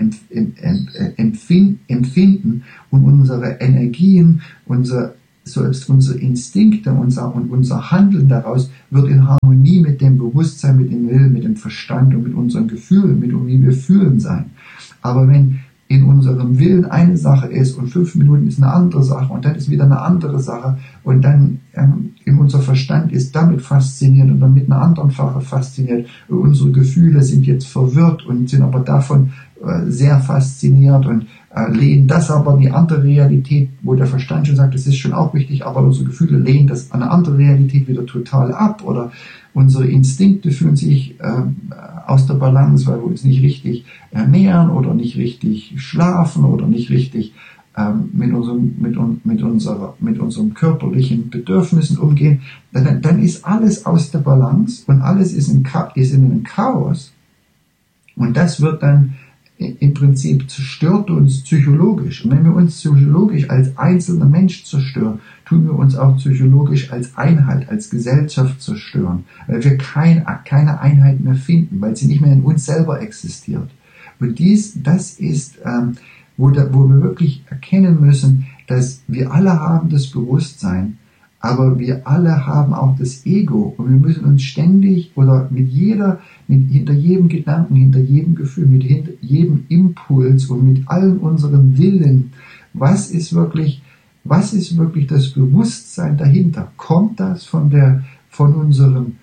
empfinden und unsere Energien, unser, selbst unsere Instinkte unser, und unser Handeln daraus wird in Harmonie mit dem Bewusstsein, mit dem Willen, mit dem Verstand und mit unseren Gefühlen, mit wie wir fühlen sein. Aber wenn in unserem Willen eine Sache ist und fünf Minuten ist eine andere Sache und dann ist wieder eine andere Sache und dann ähm, in unser Verstand ist damit fasziniert und dann mit einer anderen Sache fasziniert. Unsere Gefühle sind jetzt verwirrt und sind aber davon äh, sehr fasziniert und äh, lehnen das aber die andere Realität, wo der Verstand schon sagt, das ist schon auch wichtig, aber unsere Gefühle lehnen das an eine andere Realität wieder total ab oder unsere Instinkte fühlen sich äh, aus der Balance, weil wir uns nicht richtig ernähren oder nicht richtig schlafen oder nicht richtig ähm, mit, unserem, mit, mit, unserer, mit unseren körperlichen Bedürfnissen umgehen, dann, dann ist alles aus der Balance und alles ist in, ist in einem Chaos und das wird dann im Prinzip zerstört uns psychologisch. Und wenn wir uns psychologisch als einzelner Mensch zerstören, tun wir uns auch psychologisch als Einheit, als Gesellschaft zerstören, weil wir kein, keine Einheit mehr finden, weil sie nicht mehr in uns selber existiert. Und dies, das ist, ähm, wo, da, wo wir wirklich erkennen müssen, dass wir alle haben das Bewusstsein, aber wir alle haben auch das Ego und wir müssen uns ständig oder mit jeder, mit, hinter jedem Gedanken, hinter jedem Gefühl, mit hinter jedem Impuls und mit allen unseren Willen, was ist wirklich, was ist wirklich das Bewusstsein dahinter? Kommt das von der, von unserem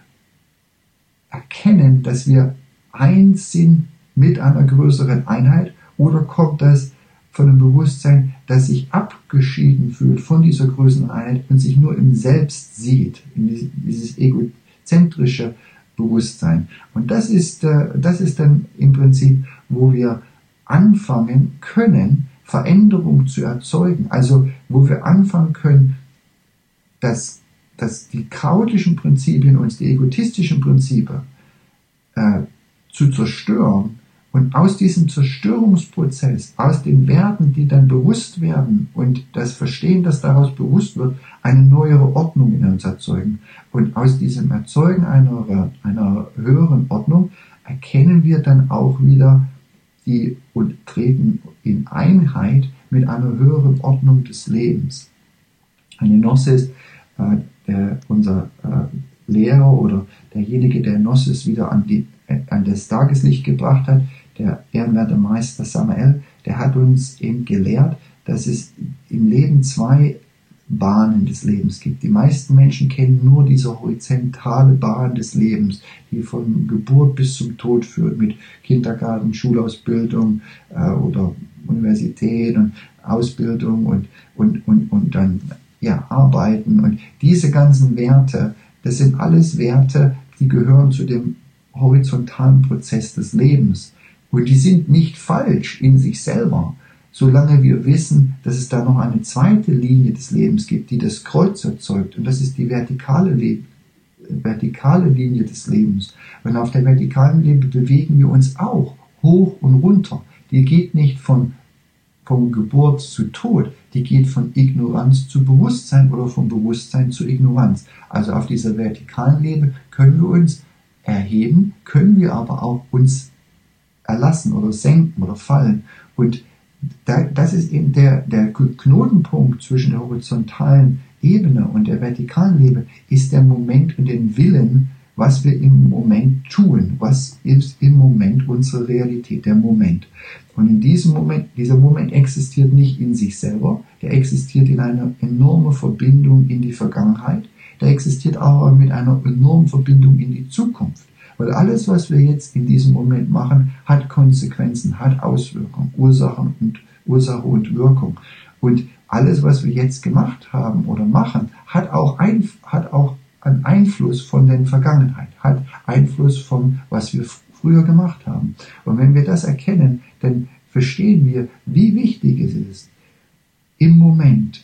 Erkennen, dass wir eins sind mit einer größeren Einheit oder kommt das von dem Bewusstsein, das sich abgeschieden fühlt von dieser größeren Einheit und sich nur im Selbst sieht, in dieses egozentrische Bewusstsein. Und das ist, das ist dann im Prinzip, wo wir anfangen können, Veränderung zu erzeugen. Also wo wir anfangen können, dass, dass die chaotischen Prinzipien und die egotistischen Prinzipien äh, zu zerstören. Und aus diesem Zerstörungsprozess, aus den Werten, die dann bewusst werden und das Verstehen, das daraus bewusst wird, eine neuere Ordnung in uns erzeugen. Und aus diesem Erzeugen einer, einer höheren Ordnung erkennen wir dann auch wieder die und treten in Einheit mit einer höheren Ordnung des Lebens. Eine Gnosis, äh, der, unser äh, Lehrer oder derjenige, der Gnosis wieder an, die, äh, an das Tageslicht gebracht hat, der ehrenwerte Meister Samael, der hat uns eben gelehrt, dass es im Leben zwei Bahnen des Lebens gibt. Die meisten Menschen kennen nur diese horizontale Bahn des Lebens, die von Geburt bis zum Tod führt, mit Kindergarten, Schulausbildung äh, oder Universität und Ausbildung und, und, und, und dann ja, Arbeiten. Und diese ganzen Werte, das sind alles Werte, die gehören zu dem horizontalen Prozess des Lebens. Und die sind nicht falsch in sich selber, solange wir wissen, dass es da noch eine zweite Linie des Lebens gibt, die das Kreuz erzeugt. Und das ist die vertikale, Le- vertikale Linie des Lebens. Und auf der vertikalen Linie bewegen wir uns auch hoch und runter. Die geht nicht von, von Geburt zu Tod, die geht von Ignoranz zu Bewusstsein oder von Bewusstsein zu Ignoranz. Also auf dieser vertikalen Linie können wir uns erheben, können wir aber auch uns erlassen oder senken oder fallen. Und da, das ist eben der, der Knotenpunkt zwischen der horizontalen Ebene und der vertikalen Ebene, ist der Moment und den Willen, was wir im Moment tun. Was ist im Moment unsere Realität, der Moment. Und in diesem Moment, dieser Moment existiert nicht in sich selber, der existiert in einer enormen Verbindung in die Vergangenheit, der existiert aber mit einer enormen Verbindung in die Zukunft. Weil alles, was wir jetzt in diesem Moment machen, hat Konsequenzen, hat Auswirkungen, Ursachen und, Ursache und Wirkung. Und alles, was wir jetzt gemacht haben oder machen, hat auch, ein, hat auch einen Einfluss von der Vergangenheit, hat Einfluss von, was wir früher gemacht haben. Und wenn wir das erkennen, dann verstehen wir, wie wichtig es ist, im Moment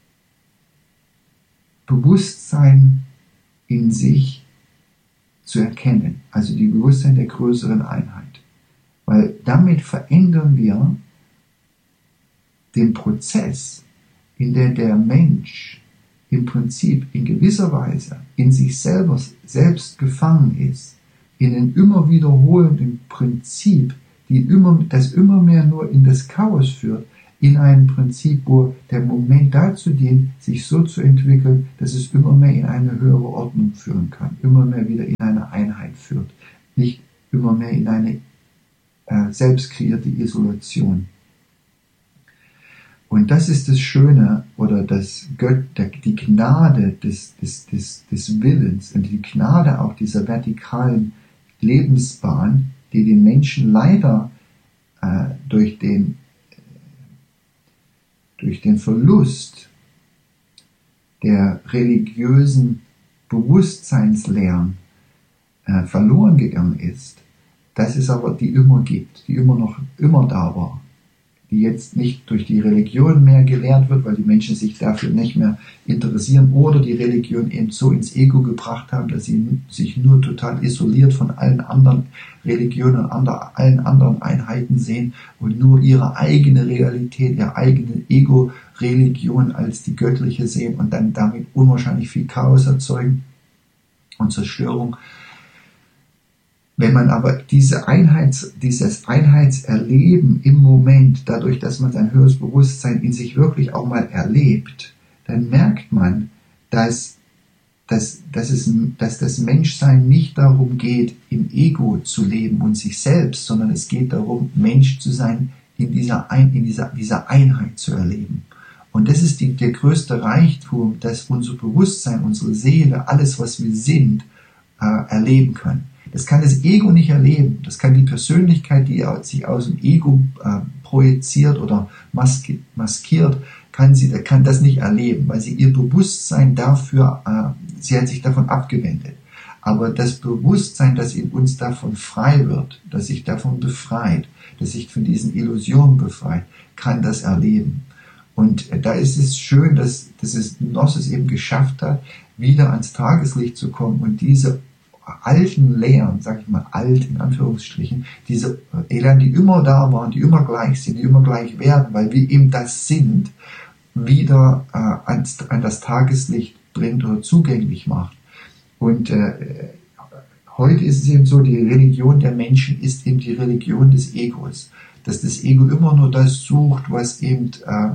Bewusstsein in sich zu erkennen, also die Bewusstsein der größeren Einheit. Weil damit verändern wir den Prozess, in der der Mensch im Prinzip in gewisser Weise in sich selber selbst gefangen ist, in den immer wiederholenden Prinzip, die immer, das immer mehr nur in das Chaos führt, in ein Prinzip, wo der Moment dazu dient, sich so zu entwickeln, dass es immer mehr in eine höhere Ordnung führen kann, immer mehr wieder in eine Einheit führt, nicht immer mehr in eine äh, selbst kreierte Isolation. Und das ist das Schöne oder das Gött, der, die Gnade des, des, des, des Willens und die Gnade auch dieser vertikalen Lebensbahn, die den Menschen leider äh, durch den durch den Verlust der religiösen Bewusstseinslehren äh, verloren gegangen ist, dass es aber die immer gibt, die immer noch immer da war, die jetzt nicht durch die Religion mehr gelehrt wird, weil die Menschen sich dafür nicht mehr interessieren oder die Religion eben so ins Ego gebracht haben, dass sie sich nur total isoliert von allen anderen Religionen und andre, allen anderen Einheiten sehen und nur ihre eigene Realität, ihre eigene Ego-Religion als die göttliche sehen und dann damit unwahrscheinlich viel Chaos erzeugen und Zerstörung. Wenn man aber diese Einheits, dieses Einheitserleben im Moment, dadurch, dass man sein höheres Bewusstsein in sich wirklich auch mal erlebt, dann merkt man, dass, dass, dass, es, dass das Menschsein nicht darum geht, im Ego zu leben und sich selbst, sondern es geht darum, Mensch zu sein, in dieser, Ein, in dieser, dieser Einheit zu erleben. Und das ist die, der größte Reichtum, dass unser Bewusstsein, unsere Seele, alles, was wir sind, äh, erleben können. Das kann das Ego nicht erleben. Das kann die Persönlichkeit, die sich aus dem Ego äh, projiziert oder maski- maskiert, kann sie, kann das nicht erleben, weil sie ihr Bewusstsein dafür, äh, sie hat sich davon abgewendet. Aber das Bewusstsein, das in uns davon frei wird, das sich davon befreit, das sich von diesen Illusionen befreit, kann das erleben. Und äh, da ist es schön, dass, dass es Gnosis eben geschafft hat, wieder ans Tageslicht zu kommen und diese alten Lehren, sag ich mal, alt in Anführungsstrichen, diese Lehren, die immer da waren, die immer gleich sind, die immer gleich werden, weil wir eben das sind, wieder äh, ans, an das Tageslicht bringt oder zugänglich macht. Und äh, heute ist es eben so, die Religion der Menschen ist eben die Religion des Egos, dass das Ego immer nur das sucht, was eben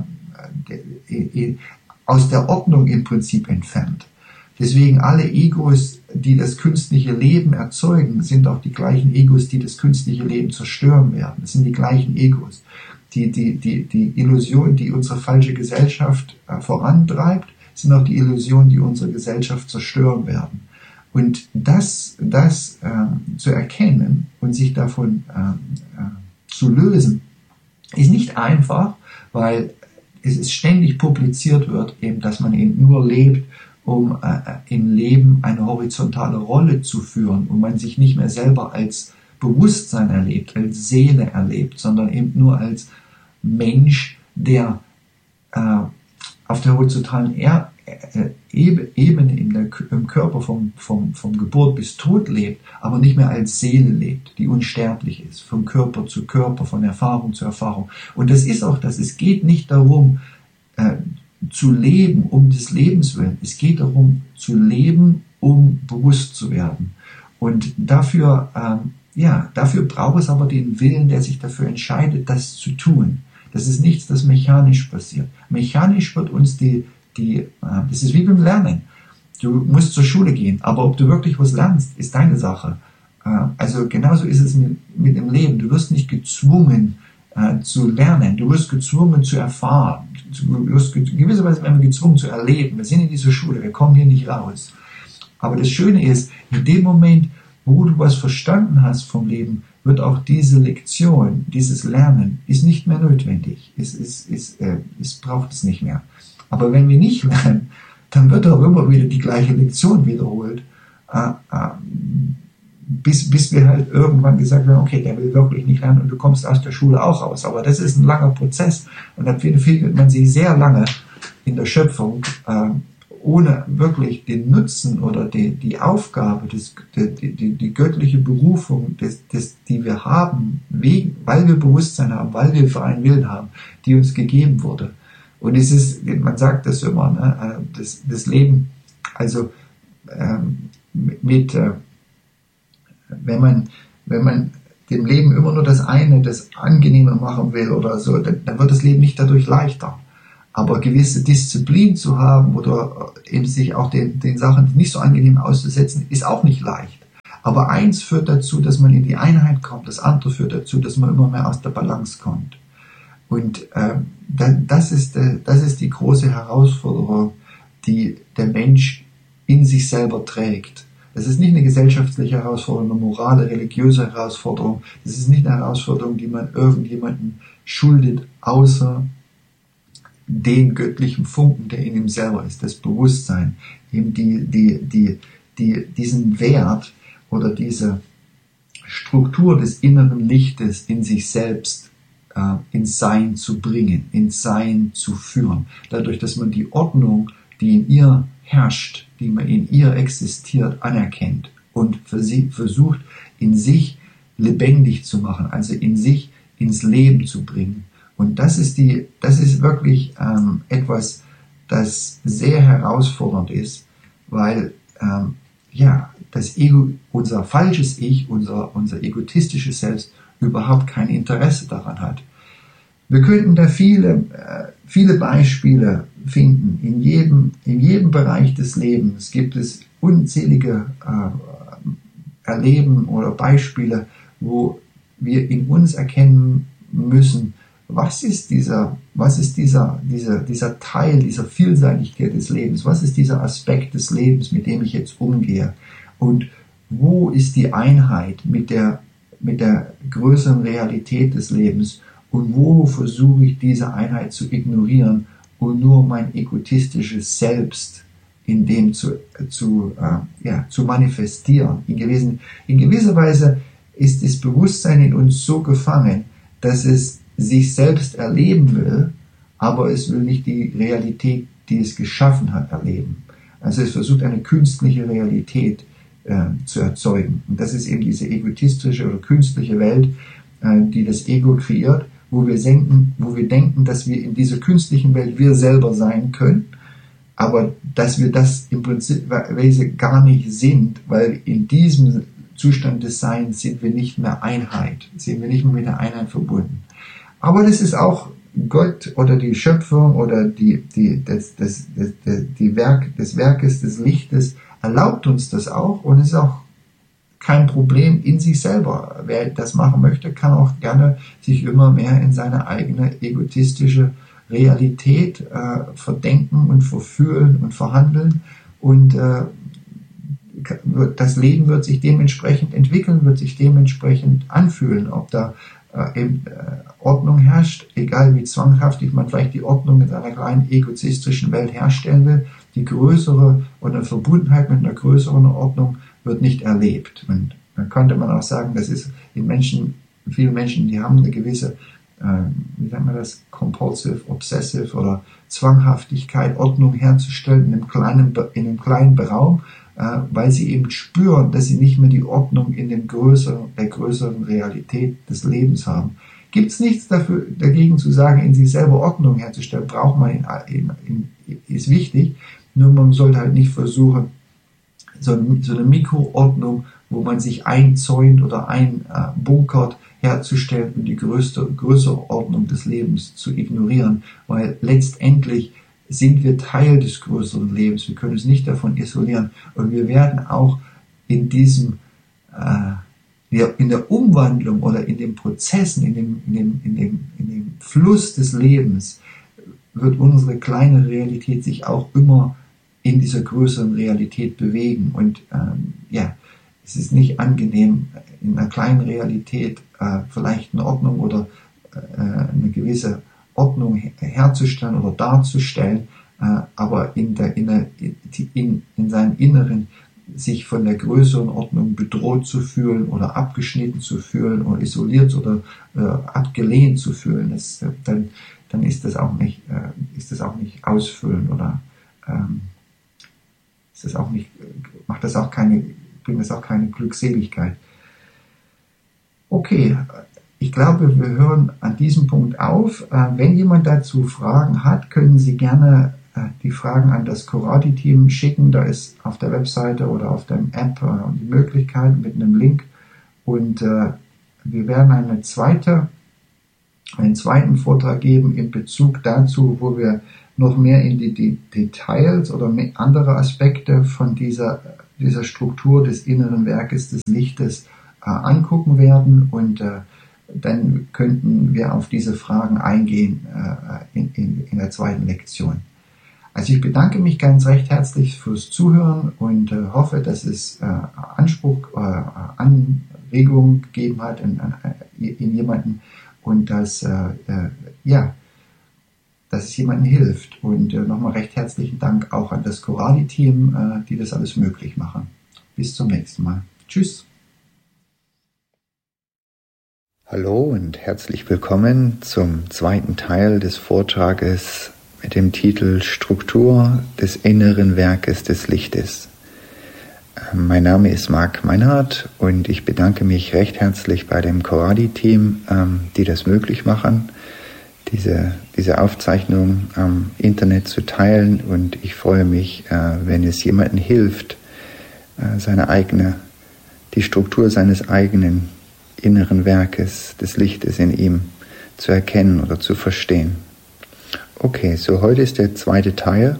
äh, äh, aus der Ordnung im Prinzip entfernt. Deswegen alle Egos, die das künstliche Leben erzeugen, sind auch die gleichen Egos, die das künstliche Leben zerstören werden. Das sind die gleichen Egos. Die, die, die, die Illusion, die unsere falsche Gesellschaft äh, vorantreibt, sind auch die Illusionen, die unsere Gesellschaft zerstören werden. Und das, das äh, zu erkennen und sich davon äh, äh, zu lösen, ist nicht einfach, weil es ist ständig publiziert wird, eben, dass man eben nur lebt, um äh, im Leben eine horizontale Rolle zu führen und man sich nicht mehr selber als Bewusstsein erlebt, als Seele erlebt, sondern eben nur als Mensch, der äh, auf der horizontalen er äh, Ebene in der, im Körper vom, vom, vom Geburt bis Tod lebt, aber nicht mehr als Seele lebt, die unsterblich ist, von Körper zu Körper, von Erfahrung zu Erfahrung. Und das ist auch das, es geht nicht darum, äh, zu leben, um des Lebens willen. Es geht darum, zu leben, um bewusst zu werden. Und dafür, ähm, ja, dafür braucht es aber den Willen, der sich dafür entscheidet, das zu tun. Das ist nichts, das mechanisch passiert. Mechanisch wird uns die, die, äh, das ist wie beim Lernen. Du musst zur Schule gehen, aber ob du wirklich was lernst, ist deine Sache. Äh, also genauso ist es mit, mit dem Leben. Du wirst nicht gezwungen, äh, zu lernen. Du wirst gezwungen zu erfahren. Du wirst in gewisser Weise werden wir gezwungen zu erleben. Wir sind in dieser Schule, wir kommen hier nicht raus. Aber das Schöne ist, in dem Moment, wo du was verstanden hast vom Leben, wird auch diese Lektion, dieses Lernen, ist nicht mehr notwendig. Es, es, es, äh, es braucht es nicht mehr. Aber wenn wir nicht lernen, dann wird auch immer wieder die gleiche Lektion wiederholt, äh, äh, bis, bis wir halt irgendwann gesagt haben, okay, der will wirklich nicht lernen und du kommst aus der Schule auch raus. Aber das ist ein langer Prozess und dann findet man sich sehr lange in der Schöpfung, äh, ohne wirklich den Nutzen oder die, die Aufgabe, das, die, die, die göttliche Berufung, das, das, die wir haben, wegen, weil wir Bewusstsein haben, weil wir freien Willen haben, die uns gegeben wurde. Und es ist, man sagt das immer, ne, das, das Leben, also ähm, mit, äh, wenn man, wenn man dem Leben immer nur das eine, das Angenehme machen will oder so, dann, dann wird das Leben nicht dadurch leichter. Aber gewisse Disziplin zu haben oder eben sich auch den, den Sachen nicht so angenehm auszusetzen, ist auch nicht leicht. Aber eins führt dazu, dass man in die Einheit kommt, das andere führt dazu, dass man immer mehr aus der Balance kommt. Und äh, das, ist, äh, das ist die große Herausforderung, die der Mensch in sich selber trägt. Das ist nicht eine gesellschaftliche Herausforderung, eine morale, religiöse Herausforderung. Das ist nicht eine Herausforderung, die man irgendjemandem schuldet, außer den göttlichen Funken, der in ihm selber ist, das Bewusstsein, eben die, die, die, die, diesen Wert oder diese Struktur des inneren Lichtes in sich selbst äh, ins Sein zu bringen, ins Sein zu führen. Dadurch, dass man die Ordnung, die in ihr herrscht, die man in ihr existiert, anerkennt und versucht, in sich lebendig zu machen, also in sich ins Leben zu bringen. Und das ist die, das ist wirklich ähm, etwas, das sehr herausfordernd ist, weil ähm, ja das Ego, unser falsches Ich, unser unser egotistisches Selbst überhaupt kein Interesse daran hat. Wir könnten da viele äh, viele Beispiele finden. In jedem in jedem Bereich des Lebens gibt es unzählige äh, Erleben oder Beispiele, wo wir in uns erkennen müssen, was ist dieser, was ist dieser, dieser, dieser Teil, dieser Vielseitigkeit des Lebens? Was ist dieser Aspekt des Lebens, mit dem ich jetzt umgehe? Und wo ist die Einheit mit der, mit der größeren Realität des Lebens? Und wo versuche ich diese Einheit zu ignorieren und nur mein egotistisches Selbst in dem zu, zu, äh, ja, zu manifestieren? In, gewissen, in gewisser Weise ist das Bewusstsein in uns so gefangen, dass es sich selbst erleben will, aber es will nicht die Realität, die es geschaffen hat, erleben. Also es versucht eine künstliche Realität äh, zu erzeugen. Und das ist eben diese egotistische oder künstliche Welt, äh, die das Ego kreiert, wo wir denken, wo wir denken, dass wir in dieser künstlichen Welt wir selber sein können, aber dass wir das im Prinzip gar nicht sind, weil in diesem Zustand des Seins sind wir nicht mehr Einheit, sind wir nicht mehr mit der Einheit verbunden. Aber das ist auch Gott oder die Schöpfung oder die, die, das, das, das, das, die Werk, des Werkes des Lichtes erlaubt uns das auch und ist auch kein Problem in sich selber. Wer das machen möchte, kann auch gerne sich immer mehr in seine eigene egotistische Realität äh, verdenken und verfühlen und verhandeln und äh, das Leben wird sich dementsprechend entwickeln, wird sich dementsprechend anfühlen, ob da äh, eben, äh, Ordnung herrscht, egal wie zwanghaftig man vielleicht die Ordnung in einer kleinen egoistischen Welt herstellen will. Die größere oder eine Verbundenheit mit einer größeren Ordnung wird nicht erlebt. Und dann könnte man auch sagen, das ist in Menschen, viele Menschen, die haben eine gewisse, äh, wie nennt man das, compulsive, obsessive oder Zwanghaftigkeit, Ordnung herzustellen in einem kleinen, in einem kleinen Raum, äh, weil sie eben spüren, dass sie nicht mehr die Ordnung in dem größeren, der größeren Realität des Lebens haben. Gibt es nichts dafür, dagegen zu sagen, in sich selber Ordnung herzustellen, braucht man, in, in, in, ist wichtig, nur man sollte halt nicht versuchen, so, so eine Mikroordnung, wo man sich einzäunt oder einbunkert, herzustellen und die größte, größere Ordnung des Lebens zu ignorieren, weil letztendlich sind wir Teil des größeren Lebens, wir können uns nicht davon isolieren und wir werden auch in diesem äh, in der Umwandlung oder in den Prozessen, in dem, in dem, in dem, in dem Fluss des Lebens wird unsere kleine Realität sich auch immer in dieser größeren Realität bewegen. Und ähm, ja, es ist nicht angenehm, in einer kleinen Realität äh, vielleicht eine Ordnung oder äh, eine gewisse Ordnung herzustellen oder darzustellen, äh, aber in, der, in, der, in, in seinem Inneren sich von der größeren Ordnung bedroht zu fühlen oder abgeschnitten zu fühlen oder isoliert oder äh, abgelehnt zu fühlen, das, dann, dann ist das auch nicht, äh, ist das auch nicht ausfüllend oder ähm, ist das auch nicht, macht das auch keine, bringt das auch keine Glückseligkeit. Okay, ich glaube, wir hören an diesem Punkt auf. Wenn jemand dazu Fragen hat, können Sie gerne die Fragen an das Coradi-Team schicken. Da ist auf der Webseite oder auf der App die Möglichkeit mit einem Link. Und wir werden eine zweite, einen zweiten Vortrag geben in Bezug dazu, wo wir noch mehr in die, die Details oder andere Aspekte von dieser, dieser Struktur des inneren Werkes des Lichtes äh, angucken werden, und äh, dann könnten wir auf diese Fragen eingehen äh, in, in, in der zweiten Lektion. Also ich bedanke mich ganz recht herzlich fürs Zuhören und äh, hoffe, dass es äh, Anspruch, äh, Anregung gegeben hat in, in jemanden, und dass, äh, äh, ja, dass es jemandem hilft. Und äh, nochmal recht herzlichen Dank auch an das Coradi-Team, äh, die das alles möglich machen. Bis zum nächsten Mal. Tschüss. Hallo und herzlich willkommen zum zweiten Teil des Vortrages mit dem Titel Struktur des inneren Werkes des Lichtes. Mein Name ist Marc Meinhardt und ich bedanke mich recht herzlich bei dem Coradi-Team, die das möglich machen, diese, diese Aufzeichnung am Internet zu teilen, und ich freue mich, wenn es jemandem hilft, seine eigene, die Struktur seines eigenen inneren Werkes des Lichtes in ihm zu erkennen oder zu verstehen. Okay, so heute ist der zweite Teil,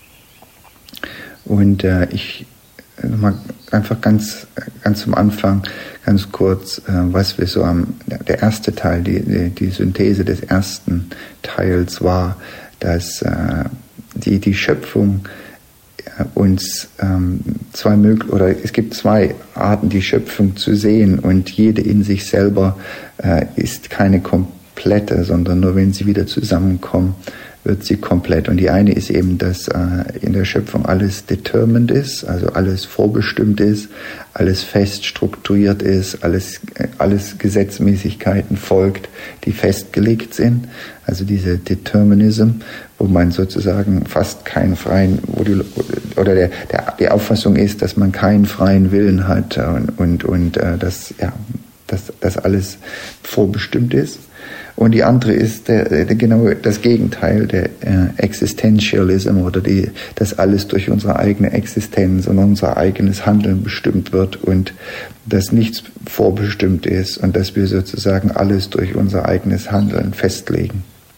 und äh, ich nochmal einfach ganz, ganz zum Anfang, ganz kurz, äh, was wir so am, der erste Teil, die, die, die Synthese des ersten Teils war, dass äh, die, die Schöpfung äh, uns ähm, zwei möglich, oder es gibt zwei Arten, die Schöpfung zu sehen, und jede in sich selber äh, ist keine komplette, sondern nur wenn sie wieder zusammenkommen, wird sie komplett. Und die eine ist eben, dass äh, in der Schöpfung alles determined ist, also alles vorbestimmt ist, alles fest strukturiert ist, alles, äh, alles Gesetzmäßigkeiten folgt, die festgelegt sind. Also diese Determinism, wo man sozusagen fast keinen freien, wo die, oder der, der, die Auffassung ist, dass man keinen freien Willen hat, und, und, und äh, dass, ja, dass, dass alles vorbestimmt ist. Und die andere ist der, der, genau das Gegenteil, der äh, Existentialism, oder die, dass alles durch unsere eigene Existenz und unser eigenes Handeln bestimmt wird und dass nichts vorbestimmt ist und dass wir sozusagen alles durch unser eigenes Handeln festlegen.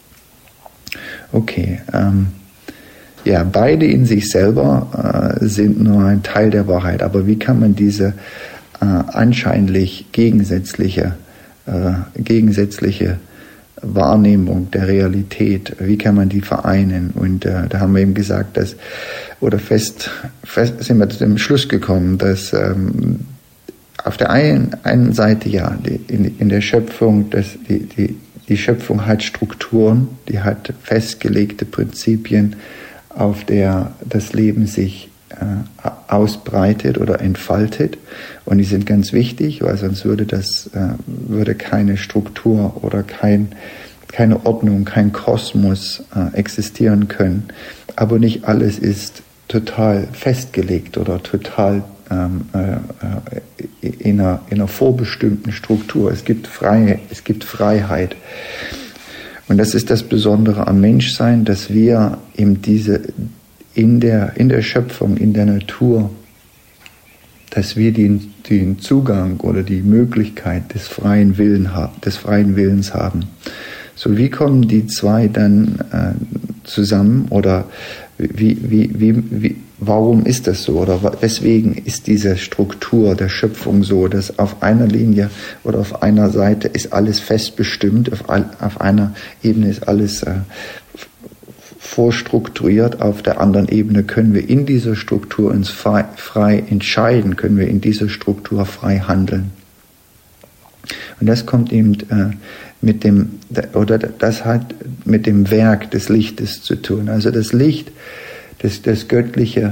Okay, ähm, ja, beide in sich selber äh, sind nur ein Teil der Wahrheit, aber wie kann man diese äh, anscheinlich gegensätzliche, äh, gegensätzliche Wahrnehmung der Realität, wie kann man die vereinen? Und äh, da haben wir eben gesagt, dass, oder fest, fest sind wir zu dem Schluss gekommen, dass ähm, auf der einen, einen Seite, ja, die, in, in der Schöpfung, dass die, die, die Schöpfung hat Strukturen, die hat festgelegte Prinzipien, auf der das Leben sich äh, ausbreitet oder entfaltet, und die sind ganz wichtig, weil sonst würde das äh, würde keine Struktur oder kein, keine Ordnung, kein Kosmos äh, existieren können. Aber nicht alles ist total festgelegt oder total ähm, äh, in, einer, in einer vorbestimmten Struktur. Es gibt freie, es gibt Freiheit. Und das ist das Besondere am Menschsein, dass wir eben diese in der, in der Schöpfung, in der Natur, dass wir den, den Zugang oder die Möglichkeit des freien, Willen, des freien Willens haben. So, wie kommen die zwei dann äh, zusammen, oder wie, wie, wie, wie, warum ist das so, oder weswegen ist diese Struktur der Schöpfung so, dass auf einer Linie oder auf einer Seite ist alles fest bestimmt, auf, auf einer Ebene ist alles äh, vorstrukturiert, auf der anderen Ebene können wir in dieser Struktur uns frei, frei entscheiden, können wir in dieser Struktur frei handeln. Und das kommt eben äh, mit dem, oder das hat mit dem Werk des Lichtes zu tun. Also das Licht, das, das Göttliche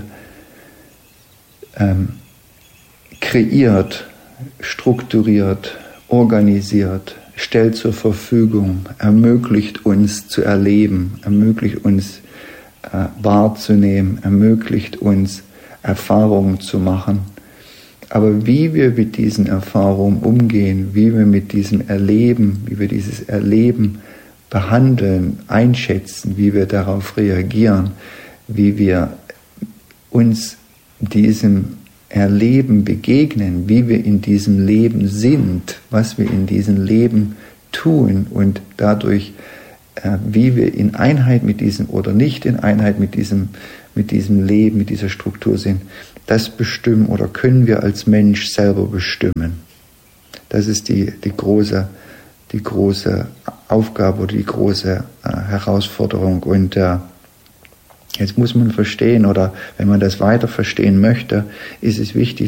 ähm, kreiert, strukturiert, organisiert, stellt zur Verfügung, ermöglicht uns zu erleben, ermöglicht uns äh, wahrzunehmen, ermöglicht uns Erfahrungen zu machen. Aber wie wir mit diesen Erfahrungen umgehen, wie wir mit diesem Erleben, wie wir dieses Erleben behandeln, einschätzen, wie wir darauf reagieren, wie wir uns diesem Erleben begegnen, wie wir in diesem Leben sind, was wir in diesem Leben tun und dadurch, äh, wie wir in Einheit mit diesem oder nicht in Einheit mit diesem, mit diesem Leben, mit dieser Struktur sind, das bestimmen oder können wir als Mensch selber bestimmen. Das ist die, die, große, die große Aufgabe oder die große äh, Herausforderung. Und äh, jetzt muss man verstehen, oder wenn man das weiter verstehen möchte, ist es wichtig,